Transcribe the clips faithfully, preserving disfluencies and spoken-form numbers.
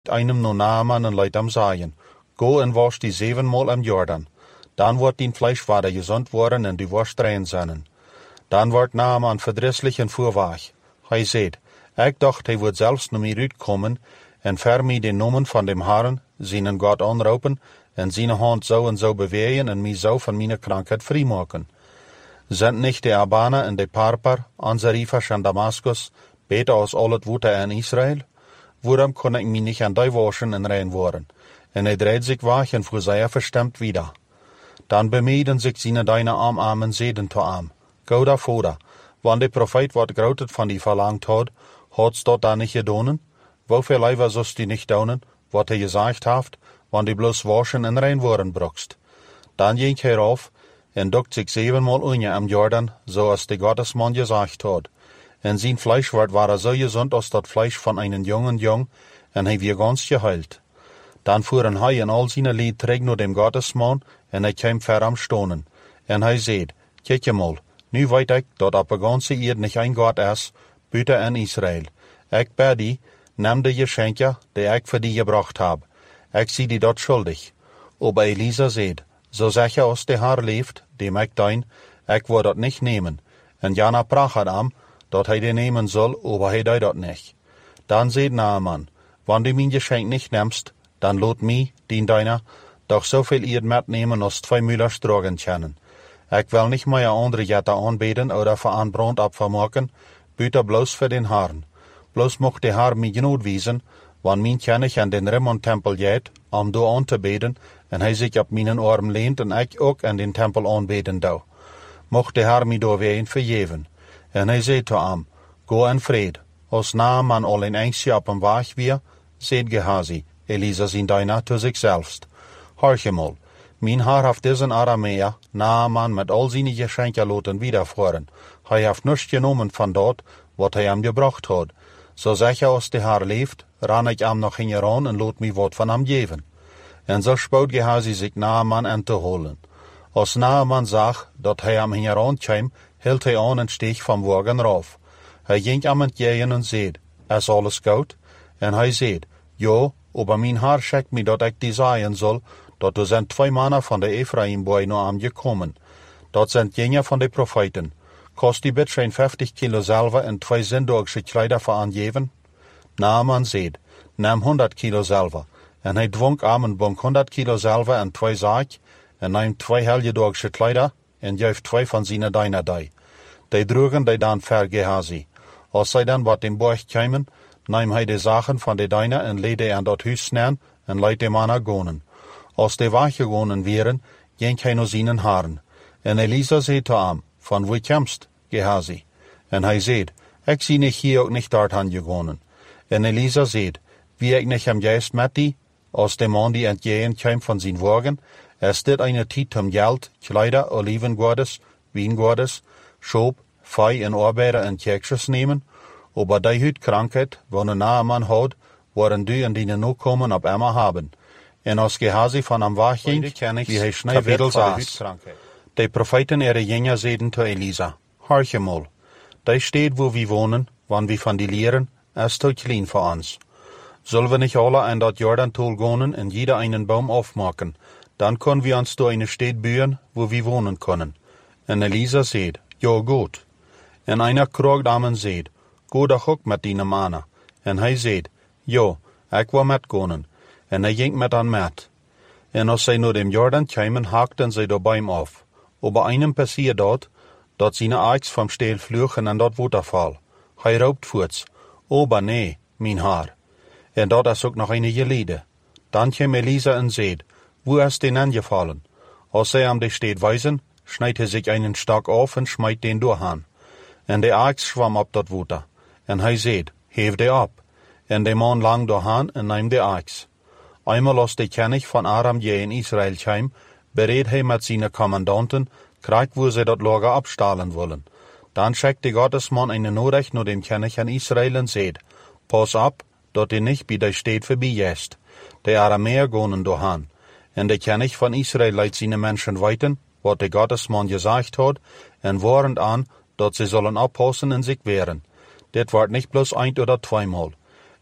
zegt einem nu Naaman en luidt hem zaaien, go en wasch die zevenmaal am Jordan. Dan wordt dien Fleisch vader gezond worden en du worst rein zijn. Dan wordt Naaman verdrisselijk en voorwaag. Hij zegt, ik dacht hij wordt zelfs naar mij uitkomen en ver mij de noemen van dem Herren, zijn God aanroepen en zijn hand zo en zo bewegen en mij zo van mijn krankheid vrijmaken. Zijn niet de Abana en de Parper, Anzarifas en Damascus, beter als al het woede in Israël? Waarom kon ik mij niet aan die waschen en rein worden? En hij dreed zich weg en voor zij verstemd wieder. Dan bemeden zich zijn deine arm en zeden te arm. Go daarvoor, want de profeet wat groot van die verlangt had, had dat daar niet gedaan? Hoeveel liever zost die niet doen, wat hij gezegd heeft, want die bloos waschen en rein worden brokst. Dan ging hij af en dokt zich zevenmaal unje am Jordan, zoals de Gottesman gezegd had. En zijn vlees werd waar zo gezond als dat vlees van een jongen jong, en hij weer gans geheild. Dan voeren hij en al zijn lied terug naar dem Gottesman, en hij kwam ver am stonen. En hij zei, kijk je mal, nu weet ik dat op de ganse eerd niet een God is, buiten in Israël. Ik bid die, neem de geschenken die ik voor die gebracht heb. Ik zie die dat schuldig. Aber Elisa zei, zo zeg je als de Heer leeft, die ik dien, ik wil dat niet nemen. En Jana pracht hem, dat hij die nemen zal, aber hij deed dat niet. Dan zei Naaman, wanneer du mijn geschenk niet neemst, dan laat mij, dien deiner, doch zoveel eerd metnemen als twee mullers drogen kennen. Ik wil niet meer andere jetten aanbeden oder voor een brandopfer maken, buiten bloos voor den Herrn. Bloos mocht de Heer mij genoeg wezen, want mijn kennis aan den Rimmon-tempel jet, om door aan te beden, en hij zich op mijn arm leent en ik ook aan den tempel aanbeden doe. Mocht de Heer mij door ween vergeven. En hij zei te hem, go in vrede. Als Naaman al een eindje op een weg weer, zei Gehazi, Elisa zijn deiner te zichzelfst. Hoor je mal, mijn Heer heeft deze Arameer, Naaman met al zijn geschenken laten wiedervoeren. Hij heeft niets genomen van dat, wat hij hem gebracht had. Zo zeg je als de Heer leeft, ran ik hem nog in je aan en laat mij wat van hem geven. En zo spoot Gehazi zich Naaman aan te holen. Als Naaman zag dat hij hem in je aan kwam, hield hij aan en steeg van wagen af. Hij ging hem entgegen en zei, is alles goed? En hij zei, ja, aber mijn Heer schickt mij dat ik die zeggen zal, dat er zijn twee mannen van de Ephraimboy naar hem gekomen. Dat zijn dingen van de profeten. Kost die bit zijn vijftig kilo zilver en twee zindoorgse kleider voor aangeven? Naaman zei, neem honderd kilo zilver. En hij dwong hem een bonk honderd kilo zilver en twee zaak, en neem twee helgedoorgse kleider, en geeft twee van zijn deiner die. Die droegen die dan ver Gehazi. Als zij dan wat in borg kwamen, neem hij de zaken van de deiner en leed hij aan dat huis snel en leidt de mannen gonen. Als de weggegonen waren, ging hij naar zijn haren. En Elisa zei te hem, van wie komst, Gehazi? En hij zei, ik zie niet hier ook niet daarheen gegonen. En Elisa zei, wie ik niet hem juist met die, als de man die entgegen kwam van zijn wagen, is dit een tijd om geld, kleider, olivengordes, wiengordes, schoop, vee en arbeider en kerkjes nemen, aber die huid krankheid, wanneer Naaman had, waren du en die nu komen op Emma hebben. En als Gehazi van hem wegging, wie hij snel wedel saas. De profeten ere jenja zeiden te Elisa, hoor je mal, die steed waar we wonen, wanneer we van die leren, is te klein voor ons. Zullen we niet alle aan dat Jordan-tool gaan en jeder einen boom afmaken, dan kunnen we ons door een stad buien, waar we wonen kunnen. En Elisa zei, ja goed. En einer kroeg hem en zei, go doch ook met die mannen. En hij zei, ja, ik wil met gaan. En hij ging met hen met. En als zij naar dem Jordan kwamen, haakten zij door bij hem af. Aber einem passiert dat, dat zijn aaks vom steel vlugen en dat waterval. Hij roept voorts, aber nee, mijn Heer. En dat is ook nog een geleden. Dan kwam Elisa en zei, wo is den aangevallen? Als zij hem de stad wijzen, snijdt hij zich einen stok af en smijt den doorhaan. En de aaks zwam op dat water. En hij zei, heef de op. En de man lang doorhaan en neem de aaks. Eenmaal als de kennis van Aram je in Israël kwam, bereed hij met zijn commandanten, krijgt waar ze dat lager opstalen willen. Dan schickt de Gottesman een nodig naar dem kennis in Israël en zei, pas op, dat hij niet bij de stad voorbij jest. De Arameer gaan doorhaan. En de kennis van Israël leidt zijn mensen weten, wat de Gottesman gezegd had, en warend aan, dat ze zullen oppassen en zich weren. Dit wordt niet bloos eind oder tweemaal.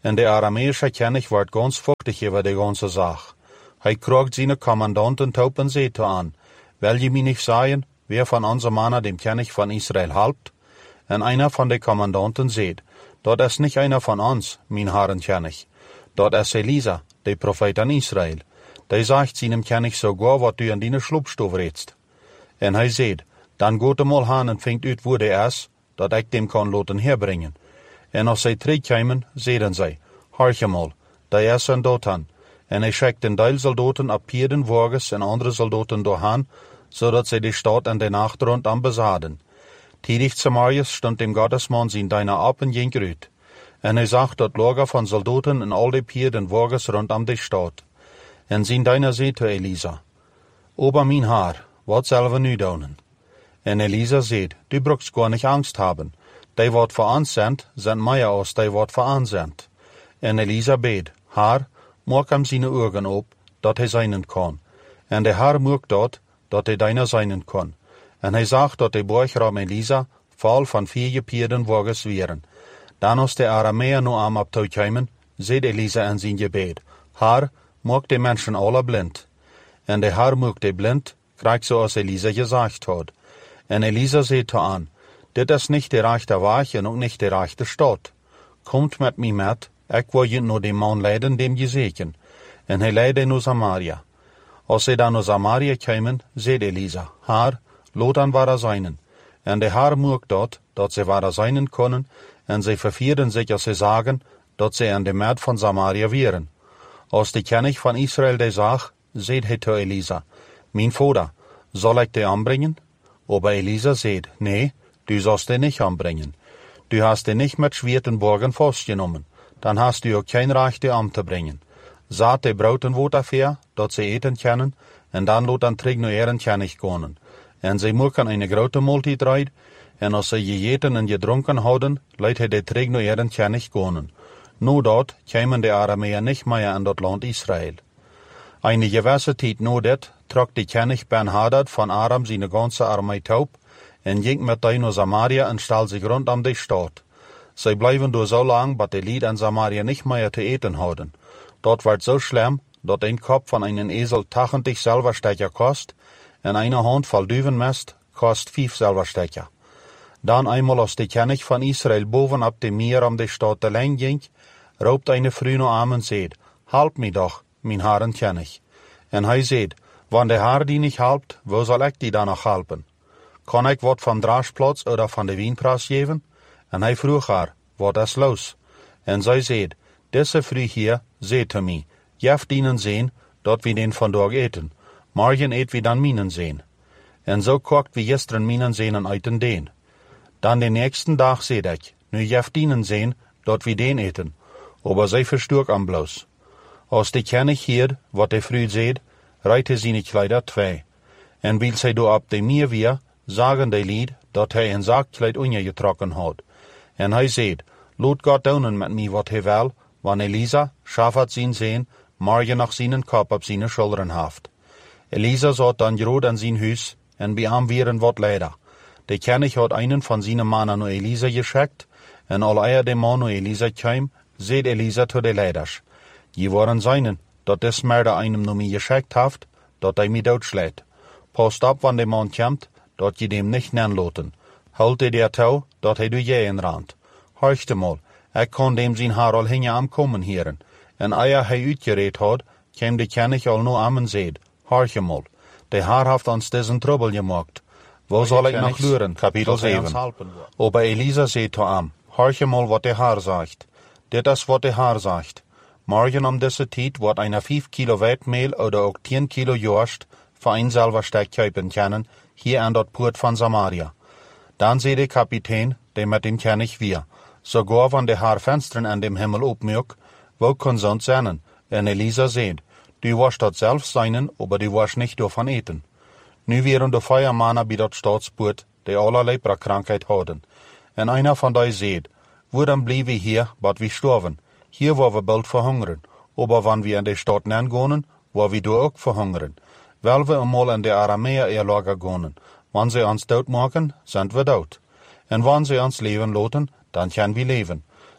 En der aramäische König wordt ganz fuchtig über die ganze Sache. Hij krogt seine Kommandanten taub und seht an, will je mir nicht sagen, wer von unseren Männern dem König von Israel halbt? En einer von den Kommandanten seht, dort ist nicht einer von uns, mein Herren König. Dort ist Elisa, der Prophet an Israel. Der sagt seinem König sogar, was du in deine Schlupfstuf redst. En hij seht, dann geht er mal hin und fängt ut, wo der ist, dat ich dem kann loten herbringen. En als zij terugkomen, zeiden zij, horche mal, der ist ein Dotan. En hij schickt den Teil Soldaten ab Pierden Wagens en andere Soldaten doorheen, zodat zij de stad en de nacht rondom bezaden. Tidig Samarias stond dem Gottesmann zijn deiner Appen jenkrut. En hij zag dat Lager van Soldaten en al de Pierden Wagens rondom de stad. En zijn deiner zei te Elisa, Ober mein Haar, wat zullen we nu doen? En Elisa zei, du brauchst gar nicht Angst haben. Die wat voor ons zendt, zendt mij als die wat voor ons zendt. En Elisa beet, Haar, maak hem zijn ogen op, dat hij zijnen kan. En de Haar maak dat, dat hij deiner zijnen kan. En hij zag dat de borgram Elisa vol van vier Pierden wagens waren. Dan als de Aramäer nu am op toe kwamen, zei Elisa in zijn gebed, Haar, maak de mensen alle blind. En de Haar maak de blind, krijgt zoals Elisa gezegd had. En Elisa zei te aan, dit is niet de rechte weg en ook niet de rechte stad. Komt met mij met, ik wil je naar de man leiden dem je zeken. En hij leidde naar Samaria. Als ze dan naar Samaria kwamen, zei Elisa, Haar, laat dan waar zijnen. En de Haar maakt dat, dat ze waar zijnen kunnen, en ze vervierden zich als ze zagen, dat ze aan de maat van Samaria waren. Als de König van Israel de zag, zei hij te Elisa, mijn vader, zal ik de aanbrengen? Aber Elisa sagt, nee, du sollst den nicht anbringen. Du hast den nicht mit schweren Borgen festgenommen, dann hast du auch kein Recht, den anzubringen. Saat de Brauten wat dafür, dat sie eten können, en dann lot dan terug naar ihren König gehen. En sie machen eine grote Multit reid, en als sie gegeten en gedronken houden, leidt hij de terug naar ihren König gehen. Nu dort kämen de Aramäer nicht mehr in dat Land Israel. Eine gewisse Zeit nur dat trok de König Ben-Hadad von Aram seine ganze Armee taub en ging mit denen naar Samaria en stal sich rund um die Stadt. Sie bleiben door so lang, dat de Lied in Samaria nicht mehr zu eten houden. Dort wird so schlimm, dat ein Kopf von einem Esel tachtig Silberstecher kost en eine Hand voll Düvenmest kost fünf Silberstecher. Dann einmal als de König von Israel boven op de Meer um die Stadt allein ging, roopt eine Frau noch an und sagt, halp mich doch, mein Herren König. En hij zei, wann der Herr die nicht halpt, wo soll ich die dann noch halpen? Kann ich wat vom Draschplatz oder von der Wienpras geben? En hij vroeg haar, wat is los? En zij zei, diese Frau hier, zei te mij, jeft ihnen sehen, dat wir den vandaag eten. Morgen eet wir dann minen sehen. En so kocht wie gestern minen sehen uit den. Dann den nächsten Tag zei ich, nu jeft ihnen sehen, dat wir den eten. Aber zij versturk am bloß. Als de König hier, wat de Frau zei, reite seine Kleider zwei. En weil zij do op de Meer weer, sagen de Lied, dat hij een Saakkleid ungetrokken had. En hij zei, laat Gott doen met mij wat hij wil, wann Elisa, schaffert zijn sehen, morgen noch seinen Kopf op seine Schultern haft. Elisa zat dan groot aan zijn huis, en bij hem waren wat leider. De König had einen von seinen Mannen naar Elisa geschickt, en al eier de man naar Elisa kwam, zei Elisa zu de leiders, je waren seinen, dat des Mörder einem nur mir geschickt haft, dat hij mij doodschlägt. Passt op, wann de man kommt, dat je dem nicht nanloten. Halt de der touw, dat hij du jähen rand. Horchte mal, ik kon dem zijn haar al hinge am kommen hieren. En eier hij uitgereed had, kwam de König al nu am en zeid, horche mal, de haar haft ons diesen Trouble gemaakt. Wo soll ich noch luren? Kapitel zeven. Aber Elisa zei to am, horche mal, wat de haar sagt. Dit is wat de haar sagt. Morgen um diese Zeit wird einer fünf Kilo Weitmehl oder auch zehn Kilo Jorst für ein Silbersteck kaufen können, hier an dort Port von Samaria. Dann seh der Kapitän, der mit dem König wir, sogar wenn der Haar Fenstern an dem Himmel opmück, wo kann sonst sein? En Elisa seht, du wirst dort selbst seinen, aber du wirst nicht davon eten. Nu wären de Feuermänner bei dort Staatsport, die alle Lepra-Krankheit haben. En einer von dei seht, wo dann blieb wir hier, bat wir sterben. Hier war wir bald verhungern, aber wenn wir in die Stadt gehen, war wir da auch verhungern. Weil wir einmal in die Aramäer ihr Lager gehen. Wenn sie uns tot machen, sind wir tot. Und wenn sie uns leben lassen, dann können wir leben.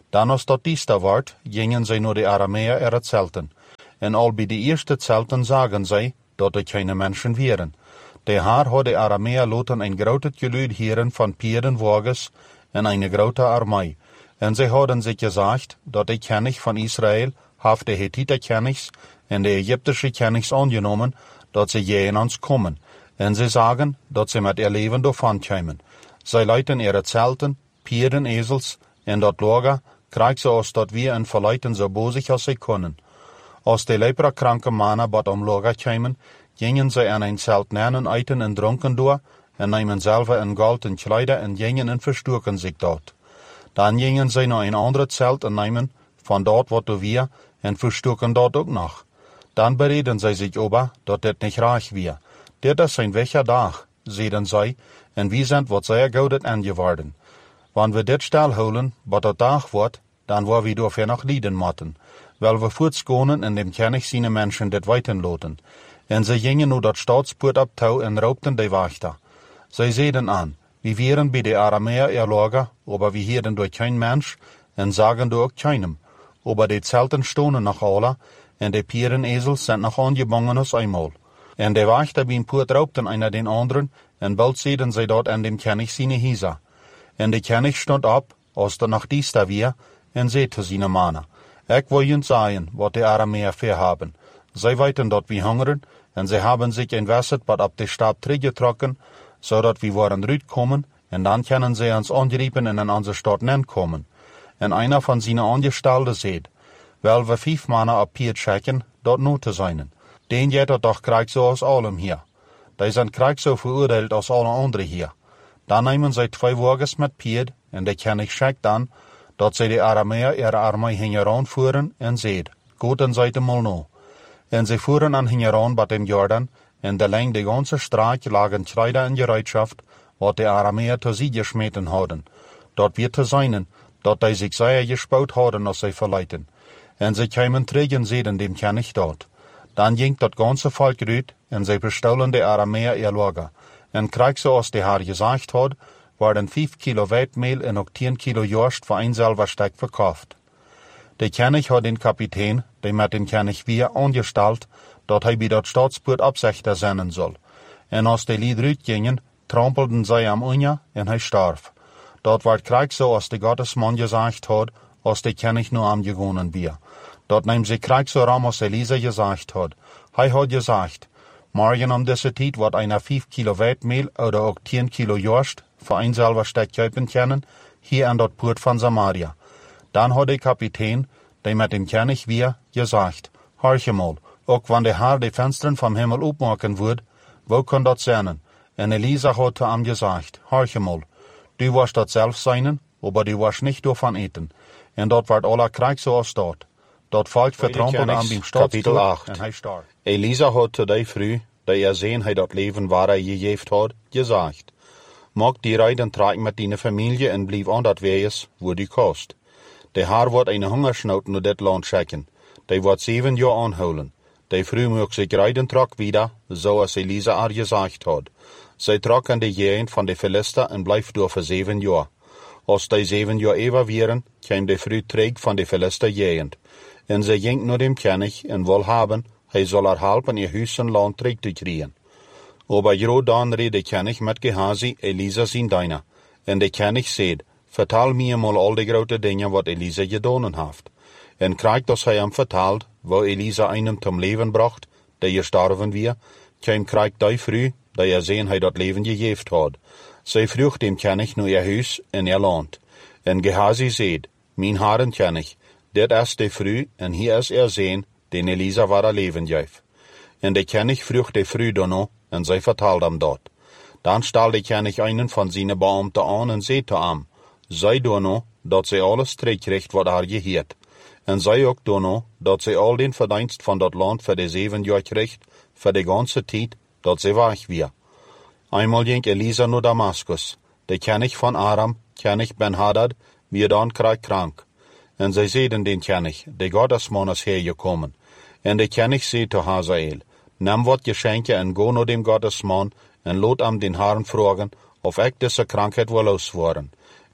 Dan als dat diester wordt, gingen zij naar de Arameer ihre Zelten. En al bij de eerste Zelten zagen zij, dat er keine Menschen wären. De Haar had de Arameer laten een groot geluid heren van Pierdenwagens en eine grote Armee. En zij hadden zich gezegd, dat de König van Israël heeft de Hethiter Königs en de Egyptische Königs aangenomen, dat ze je in ons komen. En ze sagen, dat ze met ihr leven davon komen. Zij leiten ihre Zelten, Pierden, Esels, en dat Lager, krijgen ze als dat wir en verleiten zo bozig als zij kunnen. Als de leprakranke mannen bad om Lager komen, gingen zij aan een Zelt nemen, eten en dronken door, en nemen zelf een goud en kleider en gingen en verstoken zich dort. Dan gingen zij naar een ander Zelt en nemen van dort wat er wir en verstoken dort ook nog. Dan bereden zij zich over, dat dit niet reich wir. Dit is een wecher dag, zeiden zij, en wie zijn wat zeer goudet aangeworden. Wanneer we dit stel houden, wat het dag wordt, dan waar we door nog lieden moeten. Wel we voortskonen en dem König zijn mensen dit weten loten. En ze gingen nu dat staatspoort op touw en roopten de wachter. Zij zeiden aan, we wären bij de Arameer ihr Lager, aber we hielden door kein Mensch, en zagen door ook keinem. Aber de Zelten stonen nog alle, en de Pierenezels zijn nog aangebangen als eenmaal. En de wachter bij een poort roopten einer den anderen, en bald zeiden zij dat aan dem König zijn hieser. En de König stond op, als er nog diester weer, en zei te zijn mannen, ik wil je zeggen, wat de Arameer verhaben. Zij weten dat we hungeren, en zij hebben zich een Wasser wat op de Stab teruggetrokken, zodat we worden uitkomen, en dan kunnen zij ons angrijpen en in onze stad komen. En einer van zijn Angestalten zei, wel we vijf mannen op Piet checken, dat nu te zijn. Den jet dat toch krijgt zo als allem hier. Die zijn krijgt zo veroordeeld als alle anderen hier. Dan nemen zij twee wagens met Piet, en de König schickt dan, dat zij de Arameer ihre Armee hingeran voeren, en zeid, goed en zijt mal no. En zij voeren aan hingeran bij den Jordan, en de lang de ganze straat lagen Kleider en Gereitschaft, wat de Arameer te sie geschmeten hadden. Dat wird te zijn, dat die zich zeer gespaut hadden als zij verleiten. En zij kwamen terug en zeiden dem König dort. Dan ging dat ganze Volk uit, en zij bestohlen de Arameer ihr Lager. En krijg zoals de Haar gezegd had, worden vijf kilo Weitmehl en ook tien kilo Jorst voor een selber stek verkauft. De König had den Kapitein, die met den König weer aangesteld, dat hij bij dat staatspoort opzichter zenden zal. En als de lied uitgingen, trampelden zij am Unja en hij starf. Dat werd krijg zoals de Gottesman gezegd had, als de König nu aangegonnen weer. Dat neemt ze krijg zo ram als Elisa gezegd had. Hij had gezegd, morgen om deze tijd wordt einer vijf kilo Weitmehl oder ook tien kilo Jorst voor een selber stek kopen kunnen, hier aan dat poort van Samaria. Dan had de kapitein, die met dem König weer, gezegd, horch mal, ook wanneer de Haar de vensteren vom Himmel opmaken wordt, wo kan dat zijn? En Elisa had te hem gezegd, horch mal, du was dat zelf zijn, aber du was niet daarvan eten. En dat werd alle krijg zoals dat. Dat volk vertrampelde aan dem staatspoort en hij starf. Elisa had te die vrouw, die er zien hij dat leven waar hij gegeven had, gezegd, maak die rijden trekken met die familie en blijf aan dat wees, wo die kost. De Haar wordt een hongersnood naar dit land schikken. Die wordt zeven jaar aanhouden. De vrouw moet zich rijden trok wieder, zoals Elisa haar gezegd had. Zij trok aan de gegend van de Philister en blijft door voor zeven jaar. Als die zeven jaar even waren, kwam de vrouw terug van de Philister gegend. En zij ging naar dem König en wil hebben, hij zal haar helpen ihr huis en land terug te krijgen. Aber groot dan reed de König met Gehazi, Elisa zijn diener. En de König zei, vertel mir mal al de grote dingen wat Elisa gedaan heeft. En krijg dat hij hem vertelt, wo Elisa einem zum leven bracht, die gestorven weer, kwam krijg die vrouw, die er zien hij dat leven gegeven had. Zij vroeg dem König naar ihr huis en ihr land. En Gehazi zei, mijn Herren König, dit is de vrouw en hier is er zien, den Elisa waar er leven geeft. En de König vroeg de vrouw dan en zij vertelde hem dat. Dan stel de König einen van zijn beambten aan en zei te hem, zij dan dat zij alles terugkrijgt wat haar geheert. En zij ook dan dat zij al den verdienst van dat land voor de zeven jaar krijgt, voor de ganze tijd dat zij weg weer. Einmal ging Elisa naar Damaskus. De König van Aram, König Ben-Hadad, weer dan krijg krank. En zij zeiden den König, de Gottesman is hergekommen. En de König zei te Hazael, neem wat geschenke en go naar dem Gottesman en laat hem den Herrn vragen, of ik deze krankheid wil losworden.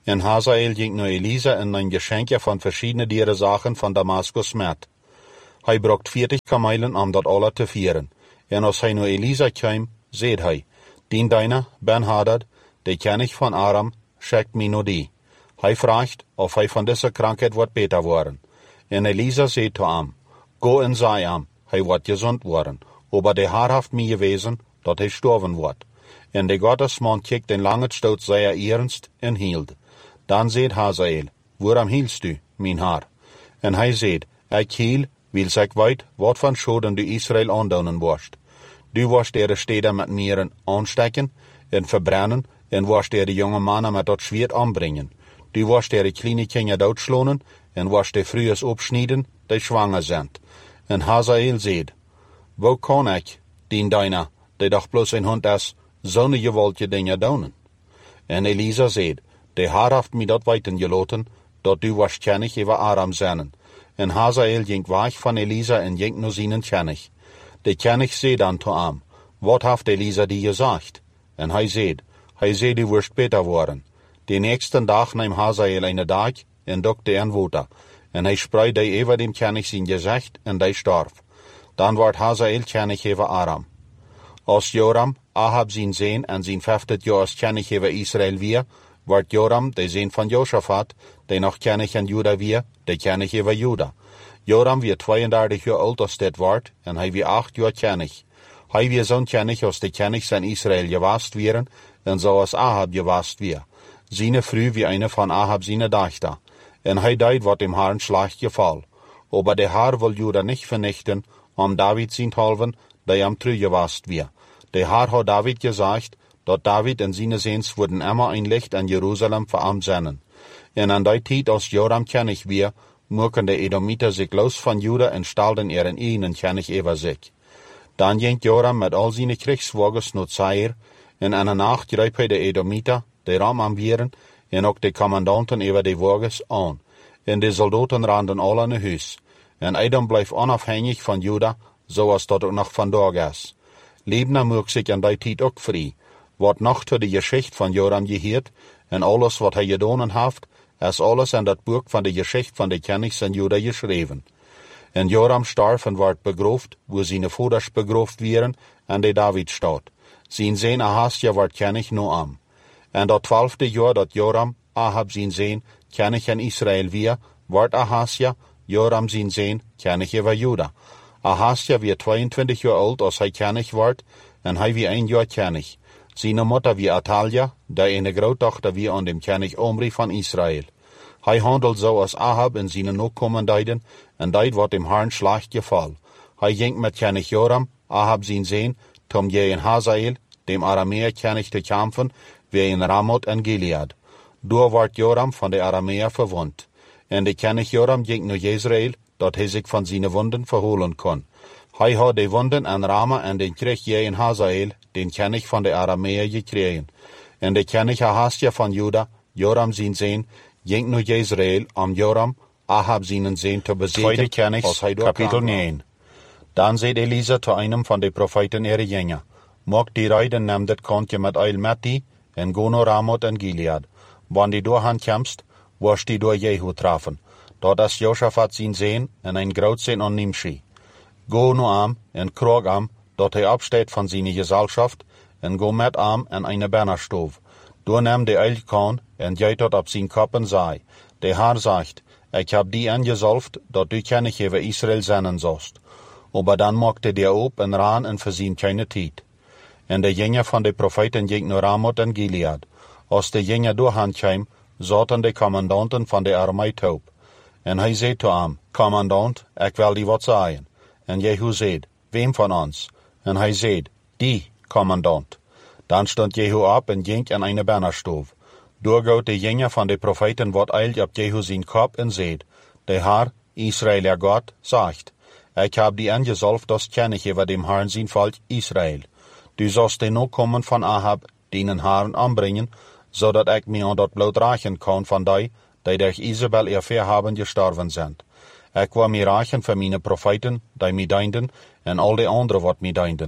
En Hazael ging naar Elisa en nam geschenken van verschillende dure zaken van Damascus met. Hij bracht veertig kamelen om dat alle te vieren. En als hij naar Elisa kwam, zei hij, dien deiner, Ben-Hadad, de koning van Aram, schickt mij naar die. Hij vraagt of hij van deze krankheid wordt beter worden. En Elisa zei tot hem, go en zei hem, hij wordt gezond worden. Aber de Heer heeft mij gewezen, dat hij sterven wordt. En de Gottesman keek den lange stoot zeer ernst en hield. Dan zei Hazael, waarom hielst u, mijn Heer? En hij zei, ik hiel, wils ik weet wat van schoden du Israël aandoen worst. Du worst er steden met mieren aanstekken en verbrennen, en worst er de jonge mannen met dat zwaard aanbrengen. Du worst er de kleine kinderen doodslonen, en worst de vrouwen opsnijden, die zwanger zijn. En Hazael zei, wo kan ik, dien deiner, die doch plus een hond is, zo'n geweldige dingen doen? En Elisa zei, de Heer heeft mij dat weten gelaten, dat du was koning over Aram zijn. En Hazael ging weg van Elisa en ging naar zijn koning. De koning zei dan tot hem, wat heeft Elisa die gezegd? En hij zei, hij zei du wirst beter worden. De nächsten dag nam Hazael een dag en dokte een water. En hij spreidde over dem koning zijn gezicht en hij starf. Dan werd Hazael koning over Aram. Als Joram, Ahab zijn zoon en zijn vijftig jaar als koning over Israël weer, werd Joram, de zoon van Josaphat, die nog koning in Juda weer, de koning over Juda. Joram werd tweeëndertig jaar oud als dit werd, en hij werd acht jaar koning. Hij werd zo'n koning als de koning in Israël geweest werden, en zoals Ahab geweest weer. Zijn vrouw wie een van Ahab zijn dochter, en hij deed wat dem Herrn slecht geval. Aber de Heer wil Juda niet vernichten, om David zijn halven, die hem teruggeweest weer. De Heer had David gezegd, dat David en zijn zoons worden immer een licht in Jeruzalem voor hem zijn. En aan die tijd als Joram koning weer, mochten de Edomieten zich los van Juda en stelden er een eigen koning over zich. Dan ging Joram met al zijn kriegswagens naar Seir, en in een nacht greep hij de Edomieten, de ram am vieren, en ook de commandanten over de wagens aan. En de soldaten renden alle naar huis. En Edom bleef onafhankelijk van Juda, zoals dat ook nog vandaag is. Libna mocht zich in die tijd ook vrij. Wat nog tot de geschichte van Joram geheerd, en alles wat hij gedaan heeft, is alles in dat boek van de geschichte van de konings in Juda geschreven. En Joram starf en werd begroofd, waar zijn vaders begroofd werden, en de Davidstad. Zijn zoon Ahasja werd koning na hem. En dat twaalfde jaar dat Joram, Ahab zijn zoon, koning in Israël weer, werd Ahasja, Joram zijn zoon, koning over Juda. Ahasja werd tweeëntwintig jaar oud als hij koning werd, en hij werd een jaar koning. Zijn moeder was Atalja, die een grootdochter was aan dem koning Omri van Israël. Hij handelde zoals Ahab en zijn nakomen deden, en deed wat dem Herrn slecht geval. Hij ging met koning Joram, Ahab zijn zoon, tom tegen Hazael, dem Arameer koning te kampen, weer in Ramoth en Gilead. Door werd Joram van de Arameer verwond. En de koning Joram ging naar Jezreel, dat hij zich van zijn wonden verholen kon. Hij had de wonden aan Rama en den kreeg je in Hazael, den koning van de Arameer, gekregen. En de koning Ahasja van Juda, Joram zijn zoon, ging naar Jezreel om Joram, Ahab zijn zoon te bezeten, als hij door kapitel negen. Dan zei Elisa tot einem van de profeten ere jengen, mocht die rijden neem dit kontje met eil met die, en go naar Ramoth en Gilead. Wanneer die doorgaan komst, worst die door Jehu treffen. Dat is Josaphat zijn zoon en een groot zijn aan Nimshi. Go naar hem en kroeg hem, dat hij opsteekt van zijn gezelschap, en go met hem in een bannerstoof. Door neem de eilkaan en jij dat op zijn kop en zei, de Heer zegt, ik heb die aangezalfd, dat du koning over Israël zijn zost. Aber dan maakte die op en ran en verzien keine tijd. En de jengen van de profeten ging naar Ramoth en Gilead. Als de jengen doorgaan kwam, zaten de commandanten van de armee op. En hij zei tot hem, commandant, ik wil die wat zeggen. En Jehu zei, wem van ons? En hij zei, die, commandant. Dan stond Jehu op en ging in een bannerstoof. Doorgoot de jengen van de profeten wat eilt op Jehu zijn kop en zei, de Heer, Israël God, zegt, ik heb die aangezalfd als koning over dem Herrn zijn volk Israël. Du zult de nakomen van Ahab, dienen Herrn aanbrengen, zodat ik mij aan dat bloed rachen kan van die, die durch Isabel erfaar hebben gestorven zijn. Ik wil mij rachen voor mijn profeten, die mij dienden, en al de anderen wat mij dienden.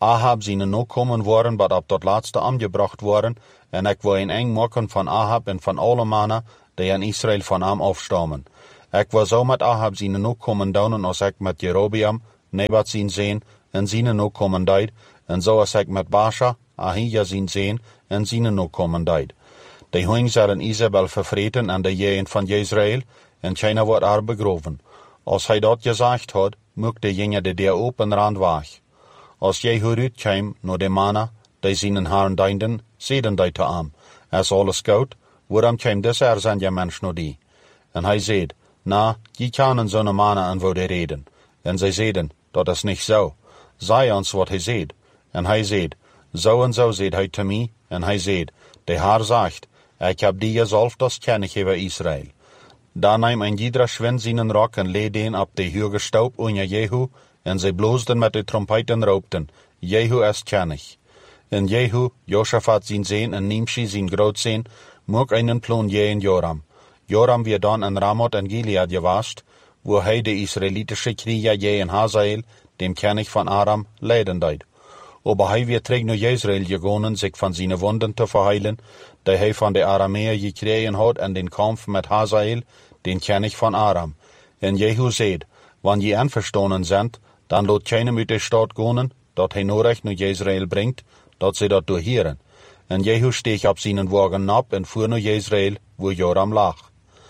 Ahab zijn nakomen worden, wat op tot laatste omgebracht worden, en ik wil een eng maken van Ahab en van alle mannen die in Israël van hem afstammen. Ik wil zo met Ahab zijn nakomen doen als ik met Jerobeam, Nebat zijn zeen, en zijn nakomen deed, en zoals ik met Baasha, Ahija zijn zeen, en zijn nakomen deed. De hoing zullen Isabel vervreten en de jeen van Israël, en China wordt haar begroven. Als hij dat gezegd had, mocht de jongen de deur open rand weg. Als Jehu uitkwam naar de mannen, die zijn haren dienden, zeiden die te hem, als alles goed, waarom kwam deze er zijn je mens naar die? En hij zei, na, je kennen zo'n mannen en wouden reden. En zij zeiden, dat is niet zo. Zij ons wat hij zei. En hij zei, zo en zo zei hij te mij, en hij zei, de Heer zegt, ik heb die gezalfd als koning over Israël. Dan nam een iedere schwind zijn rok en leed den op de hoge stoop onder Jehu, en zij bloosden met de trompet en roepten, Jehu is koning. En Jehu, Josaphat zijn zeen en Nimshi zijn grootzeen, mocht een plan jeen Joram. Joram weer dan in Ramoth en Gilead geweest, waar hij de Israëlitische krieger jeen Hazael, dem koning van Aram, leiden deed. Aber hij weer terug naar Israël gegaan, zich van zijn wonden te verheilen, die hij van de Arameer gekregen had in den kamp met Hazael, den koning van Aram. En Jehu zei, wanneer je einverstanden bent, dan laat keinem uit de stad gaan, dat hij nodig naar Israël brengt, dat ze dat doorheren. En Jehu steeg op zijn wagen op en voer naar Israël, waar Joram lag.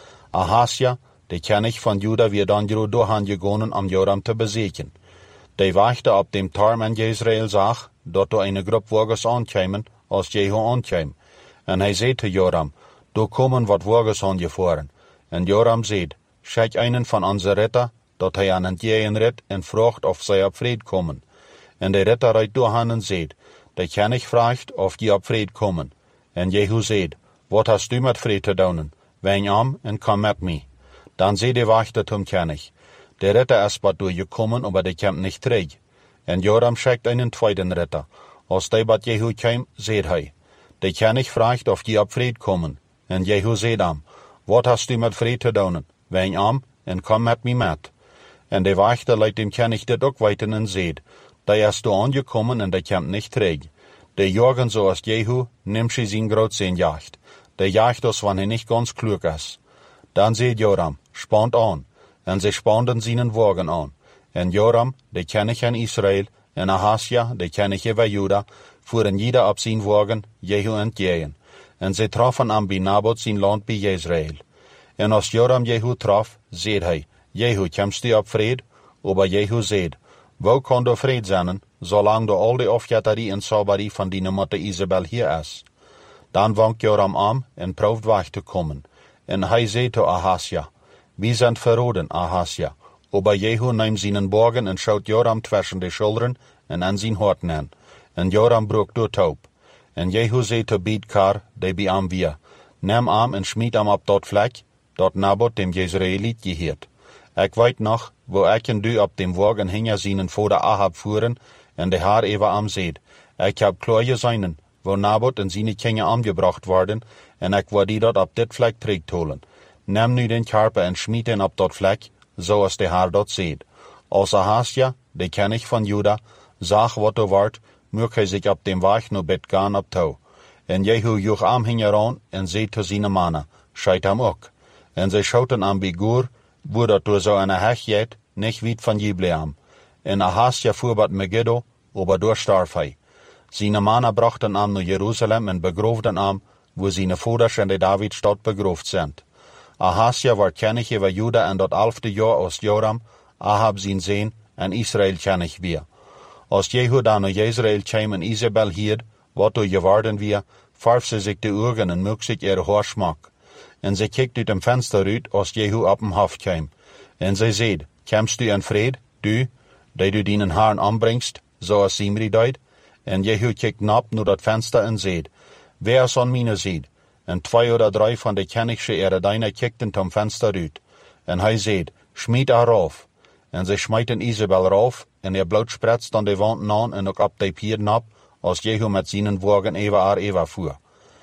Ahasja, de koning van Juda, weer dan doorheen gegaan om Joram te bezieken. Die wachte op dem tarm en Israël zag, dat er een groep wagens aankwamen, als Jehu aankwam. En hij zei te Joram, er komen wat wagens aangevoeren. En Joram zei, schijk einen van onze ritter, dat hij aan het jeen rit en vraagt of zij op vrede komen. En de ritter rijdt doorheen en zei, de koning vraagt of die op vrede komen. En Jehu zei, wat hast du met vrede te doen? Wijn om en kom met mij. Dan zei de wachter zum koning, de ritter is wat doorgekomen, aber de komt niet terug. En Joram schickt einen tweeden ritter. Als die wat Jehu kwam, zei hij, de koning vraagt of die op vrede komen. En Jehu zei hem, wat hast du met vrede te doen? Wijn om en kom met mij met. En de wachter leidt dem koning dit ook weten en zei, die is door aangekomen en die komt niet terug. De jagen zoals Jehu, neemt ze zijn grootzeen jacht. De jacht als wanneer hij niet ganz klug is. Dan zei Joram, spant aan. En ze spanden zijn wagen aan. En Joram, de koning in Israël, en Ahasja, de koning over Juda, voeren ieder op zijn wagen, Jehu entgegen. En ze troffen aan bij Naboth zijn land bij Israël. En als Joram Jehu trof, zei hij, Jehu, komst u op vrede? Aber Jehu zei, wo kan er vrede zijn, zolang er al de afjetterie en sauberie van die moeder Isabel hier is? Dan wankt Joram aan en proeft weg te komen. En hij zei te Ahasja, wie zijn verroden, Ahasja? Aber Jehu neemt zijn bogen en schoot Joram tussen de schilderen en aan zijn horten aan. En Joram broek door taub. En Jehu zei te Bidkar, die bij hem weer, neem hem en schmied hem op dat vlek, dat Naboth dem Jezreeliet geheert. Ik weet nog, wo ik en du op dem wagen hingen zijn vader Ahab voeren, en de Heer even hem zei, ik heb klaar gezien, wo Naboth en zijn kinderen omgebracht worden, en ik wil die dat op dit vlek terugtolen. Neem nu den karpe en schmied hen op dat vlek, zoals de Heer dat zei. Als Ahasja, de koning van Juda, zag wat er wordt, mocht hij zich op dem weg naar bed gaan op touw. En Jehu joeg hem hing aan en zei te zijn mannen, scheid hem ook. En zij schoten hem bij Gur, wo dat door zo een hegjet, niet weit van Jibleam. En Ahasja voer wat Megiddo, aber door starf hij. Zijn mannen brachten hem naar Jeruzalem en begroefden hem, wo zijn vaders in de Davidstad begroefd zijn. Ahasja werd koning over Juda en dat elfde jaar als Joram, Ahab zijn zeen en Israël koning weer. Als Jehu dan naar Israël kwam en Isabel hield, wat er geworden weer, verf ze zich de ogen en mocht zich er haar smak. En ze kijkt uit een venster uit als Jehu op hem hof kwam. En zij zei, komst u in vrede, du, die du dienen haren aanbrengst, zoals Zimri deed? En Jehu kijkt nap naar dat venster en zei, wer is aan mijn zijde? En twee of drie van de koningsche eredijnen kijkten tom venster uit. En hij zei, schmied haar af. En ze smijten Isabel eraf, en er bloot spretst aan de wand aan en ook op de pieren op, als Jehu met zijn wagen even haar even voer.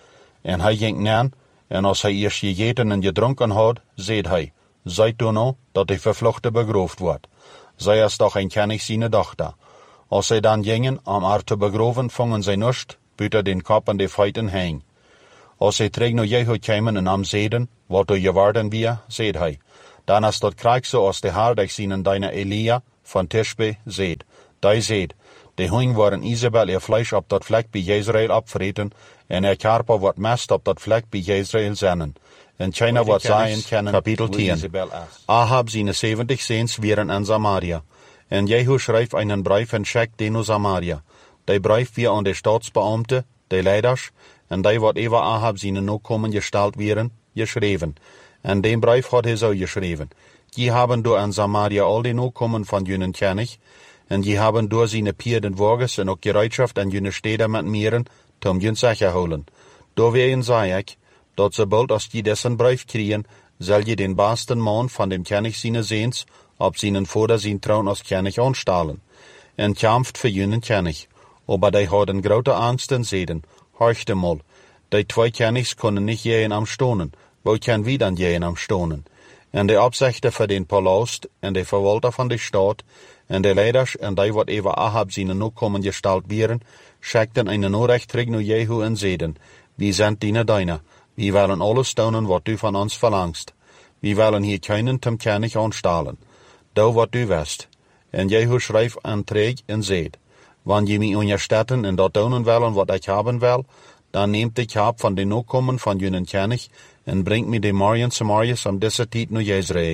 En hij ging neer, en als hij eerst gegeten en gedronken had, zei hij, zijt u nou, dat de vervluchte begroefd wordt. Zij is toch een koning zijn dochter. Als zij dan gingen om haar te begroven, vongen zij nust buiten den kop en de feiten heen. Als zij terug naar Jehu kwamen en hem zeiden, wat er geworden weer, zeid hij, dan is dat krijg zoals de Heer durch zijn deine Elia van Tishbe zeid. Die zeid, de hoing waren Isabel ihr Fleisch op dat vlek bij Israël opvreten, en er karper wordt mest op dat vlek bij Israël zennen. En China wordt zijn kennen, kapitel tien. Ahab zijn zeventig zeens wieren in Samaria. En Jehu schreef einen brief en schickt den naar Samaria. Die brief weer aan de staatsbeamte, de leiders, en die wat over Ahab zijn nakomen gesteld wieren, geschreven. En den brief had hij zo geschreven. Die hebben door in Samaria al de nakomen van junen kennig, en die hebben door zijn pierden wagens en ook gereedschaft en june steden met mieren, tom jun zeker houden. Doorwegen zei ik, dat sobald als je dessen brief krijgen, zal je den baasten man van dem kennig zijn zeens, op zijn vader zijn troon als kennig aanstalen. En kämpft voor junen kennig. Aber die hadden grote angst en zeiden, horchte mal, die twee kennigs kunnen niet jeen am stonen, wo kan wie dan jeen am stonen? En de opzichter voor den palast, en de verwalter van de stad, en de leiders, en die wat over Ahab zijn nakomen gesteld wieren, schikten een noorrecht terug naar Jehu en zeiden, wie zijn dienen deine, wie willen alles stonen wat u van ons verlangst. Wie willen hier keinen tem kennig aanstalen. Doe wat u wist. En Jehu schreef aan terug en zeid, wanneer je mij onderstetten en dat doen willen wat ik hebben wil, dan neemt ik heb van de nakomen van junen kennig en brengt me de Marien Samariërs om deze tijd naar Israël.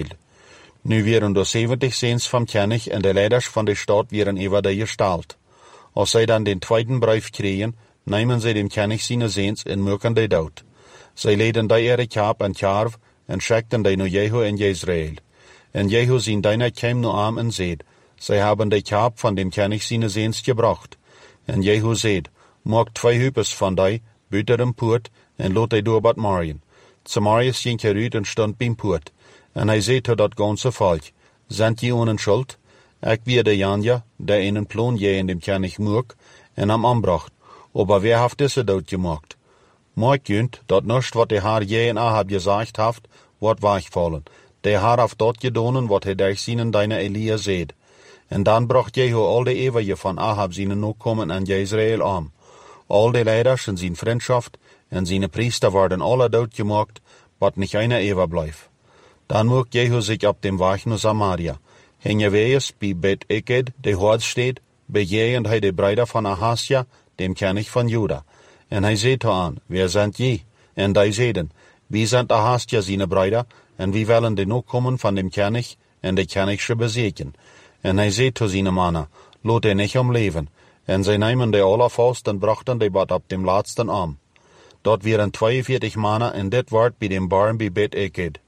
Nu werden de zeventig zeens van kennig en de leiders van de stad werden over de gesteld. Als zij dan den tweeden brief kregen, nemen zij dem kennig zijn zeens en maken de dood. Zij leiden die ere kaap en karf en schikten die naar Jehu en Israël. En Jehu zijn dienaar kwam naar hem en zeid, zij hebben de kaap van dem kennig zijn zeens gebracht. En Jehu zeid, maak twee hupes van die, buiten een poort, en laat die door wat Marien. Samariërs ging eruit en stond bij een poort. En hij zei tot dat ganse volk, zijn je ohne schuld? Ik weer de Janja, die in een plan je in dem kennig moek, en hem aanbracht. Aber wer heeft deze dood gemaakt? Maak junt, dat niets wat de Heer je en Ahab gezegd heeft, wordt wegvallen. De Heer heeft dat gedaan wat hij durch zijn deine Elia zeid. En dan bracht Jehu al de eeuwen van Ahab zijn nakomen aan Israël aan. Al de leiders en zijn vriendschaft en zijn priester worden alle doodgemaakt, wat niet een eeuwen blijft. Dan mocht Jehu zich op dem weg naar Samaria. Hing wees bij Bet Eked, de hoofdstad, bejegend hij de bruider van Ahasja, dem kennig van Juda. En hij zei te aan, wer zijn je? En die zeiden, wie zijn Ahasja zijn bruider, en wie willen de nakomen van dem kennig, en de kennigsche bezeken. En hij zei te zijn mannen, laat hij niet omleven. En zij namen de alle vast en brachten de bad op dem laatsten arm. Dat waren tweeënveertig mannen, en dit werd bij dem barn bij Bet Eked.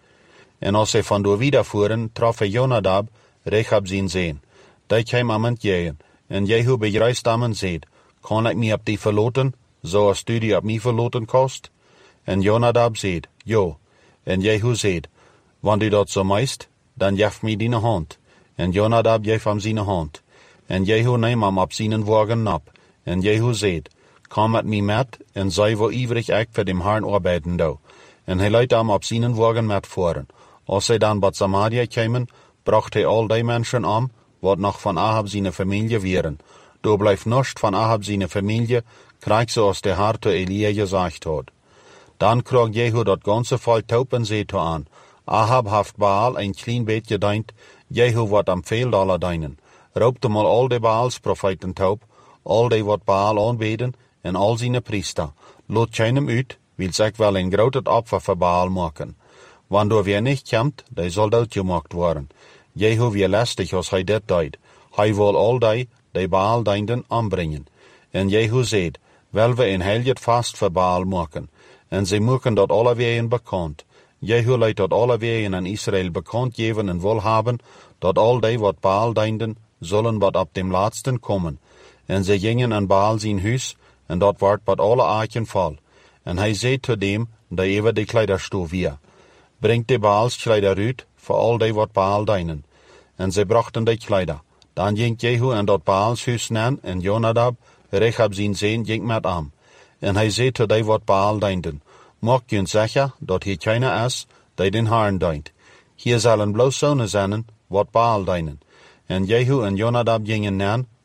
En als zij vandoor wiedervoeren, trof hij Jonadab, Rechab zijn zeen. Die kwam aan het jeën. En Jehu begrijst hem en zeid, kan ik mij op die verloten, zoals du die op mij verloten kost? En Jonadab zeid, jo. En Jehu zeid, wanneer u dat zo meist, dan geef mij die hand. En Jonadab geef hem zijn hand. En Jehu neem hem op zijn wagen op. En Jehu zeid, kom met mij met, en zij wo ivrig ik voor dem Herrn arbeiden doe. En hij leidt hem op zijn wagen met voeren. Als zij dan bij Samaria kwamen, bracht hij al die mensen om, wat nog van Ahab zijn familie waren. Door blijft niets van Ahab zijn familie, krijg zoals de Heer te Elia gezegd had. Dan kreeg Jehu dat ganze volk taub en zei te aan, Ahab heeft Baal een klein beetje gedient, Jehu wordt am veel dollar dienen. Roepte mal al de Baals profeten taub, al die wat Baal aanbeden, en al zijn priester. Laat keinem uit, wil zich wel een groot opfer voor Baal maken. Wanneer weer niet komt, die zal doodgemaakt worden. Jehu weer lastig als hij dit deed. Hij wil al die, die Baal dienden, aanbrengen. En Jehu zeid, wel we een heilig vast voor Baal maken. En zij maken dat alle wegen bekend. Jehu leidt dat alle wegen aan Israël bekend geven en wil hebben, dat al die wat Baal dienden, zullen wat op dem laatsten komen. En zij gingen aan Baal zijn huis, en dat werd wat alle aken vol. En hij zei te dem, die even de kleiderstoel weer. Brengt de Baals kleider uit, voor al die wat Baal dienen. En zij brachten de kleider. Dan ging Jehu en dat Baals huis nan, en Jonadab, Rechab zijn zeen, ging met hem. En hij zei te die wat Baal dienden, maak je zeker dat hier keiner is, die den Herrn dient. Hier zullen bloos zonen zijn, wat Baal dienen. En Jehu en Jonadab gingen nan,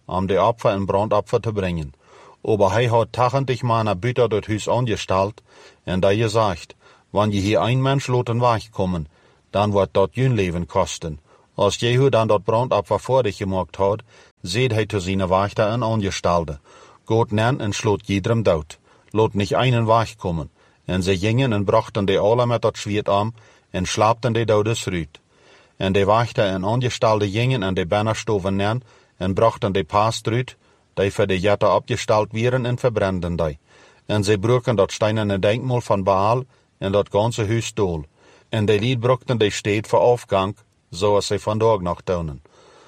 om de Opfer en brandopfer te brengen. Aber hij had tachtig mannen buiten het huis aangesteld, en dat je zegt, wanneer je hier een mens laten wegkomen, dan wordt dat je leven kosten. Als Jehu dan dat brandopfer voor dich gemaakt had, zeed hij te zijn wachter en aangestelde, God nen en sloot iedereen dood, laat niet einen wegkomen. En ze gingen en brachten de alle met dat zwierd om, en slaapten de dodes eruit. En de wachter en aangestelde gingen en de banner stoven nen, en brachten de paas eruit, die voor de jette opgesteld werden en verbranden die. En ze broken dat steinerne denkmal van Baal en dat ganze huis dool. En de lied brachten de stad voor afgang, zoals ze vandaag nog doen.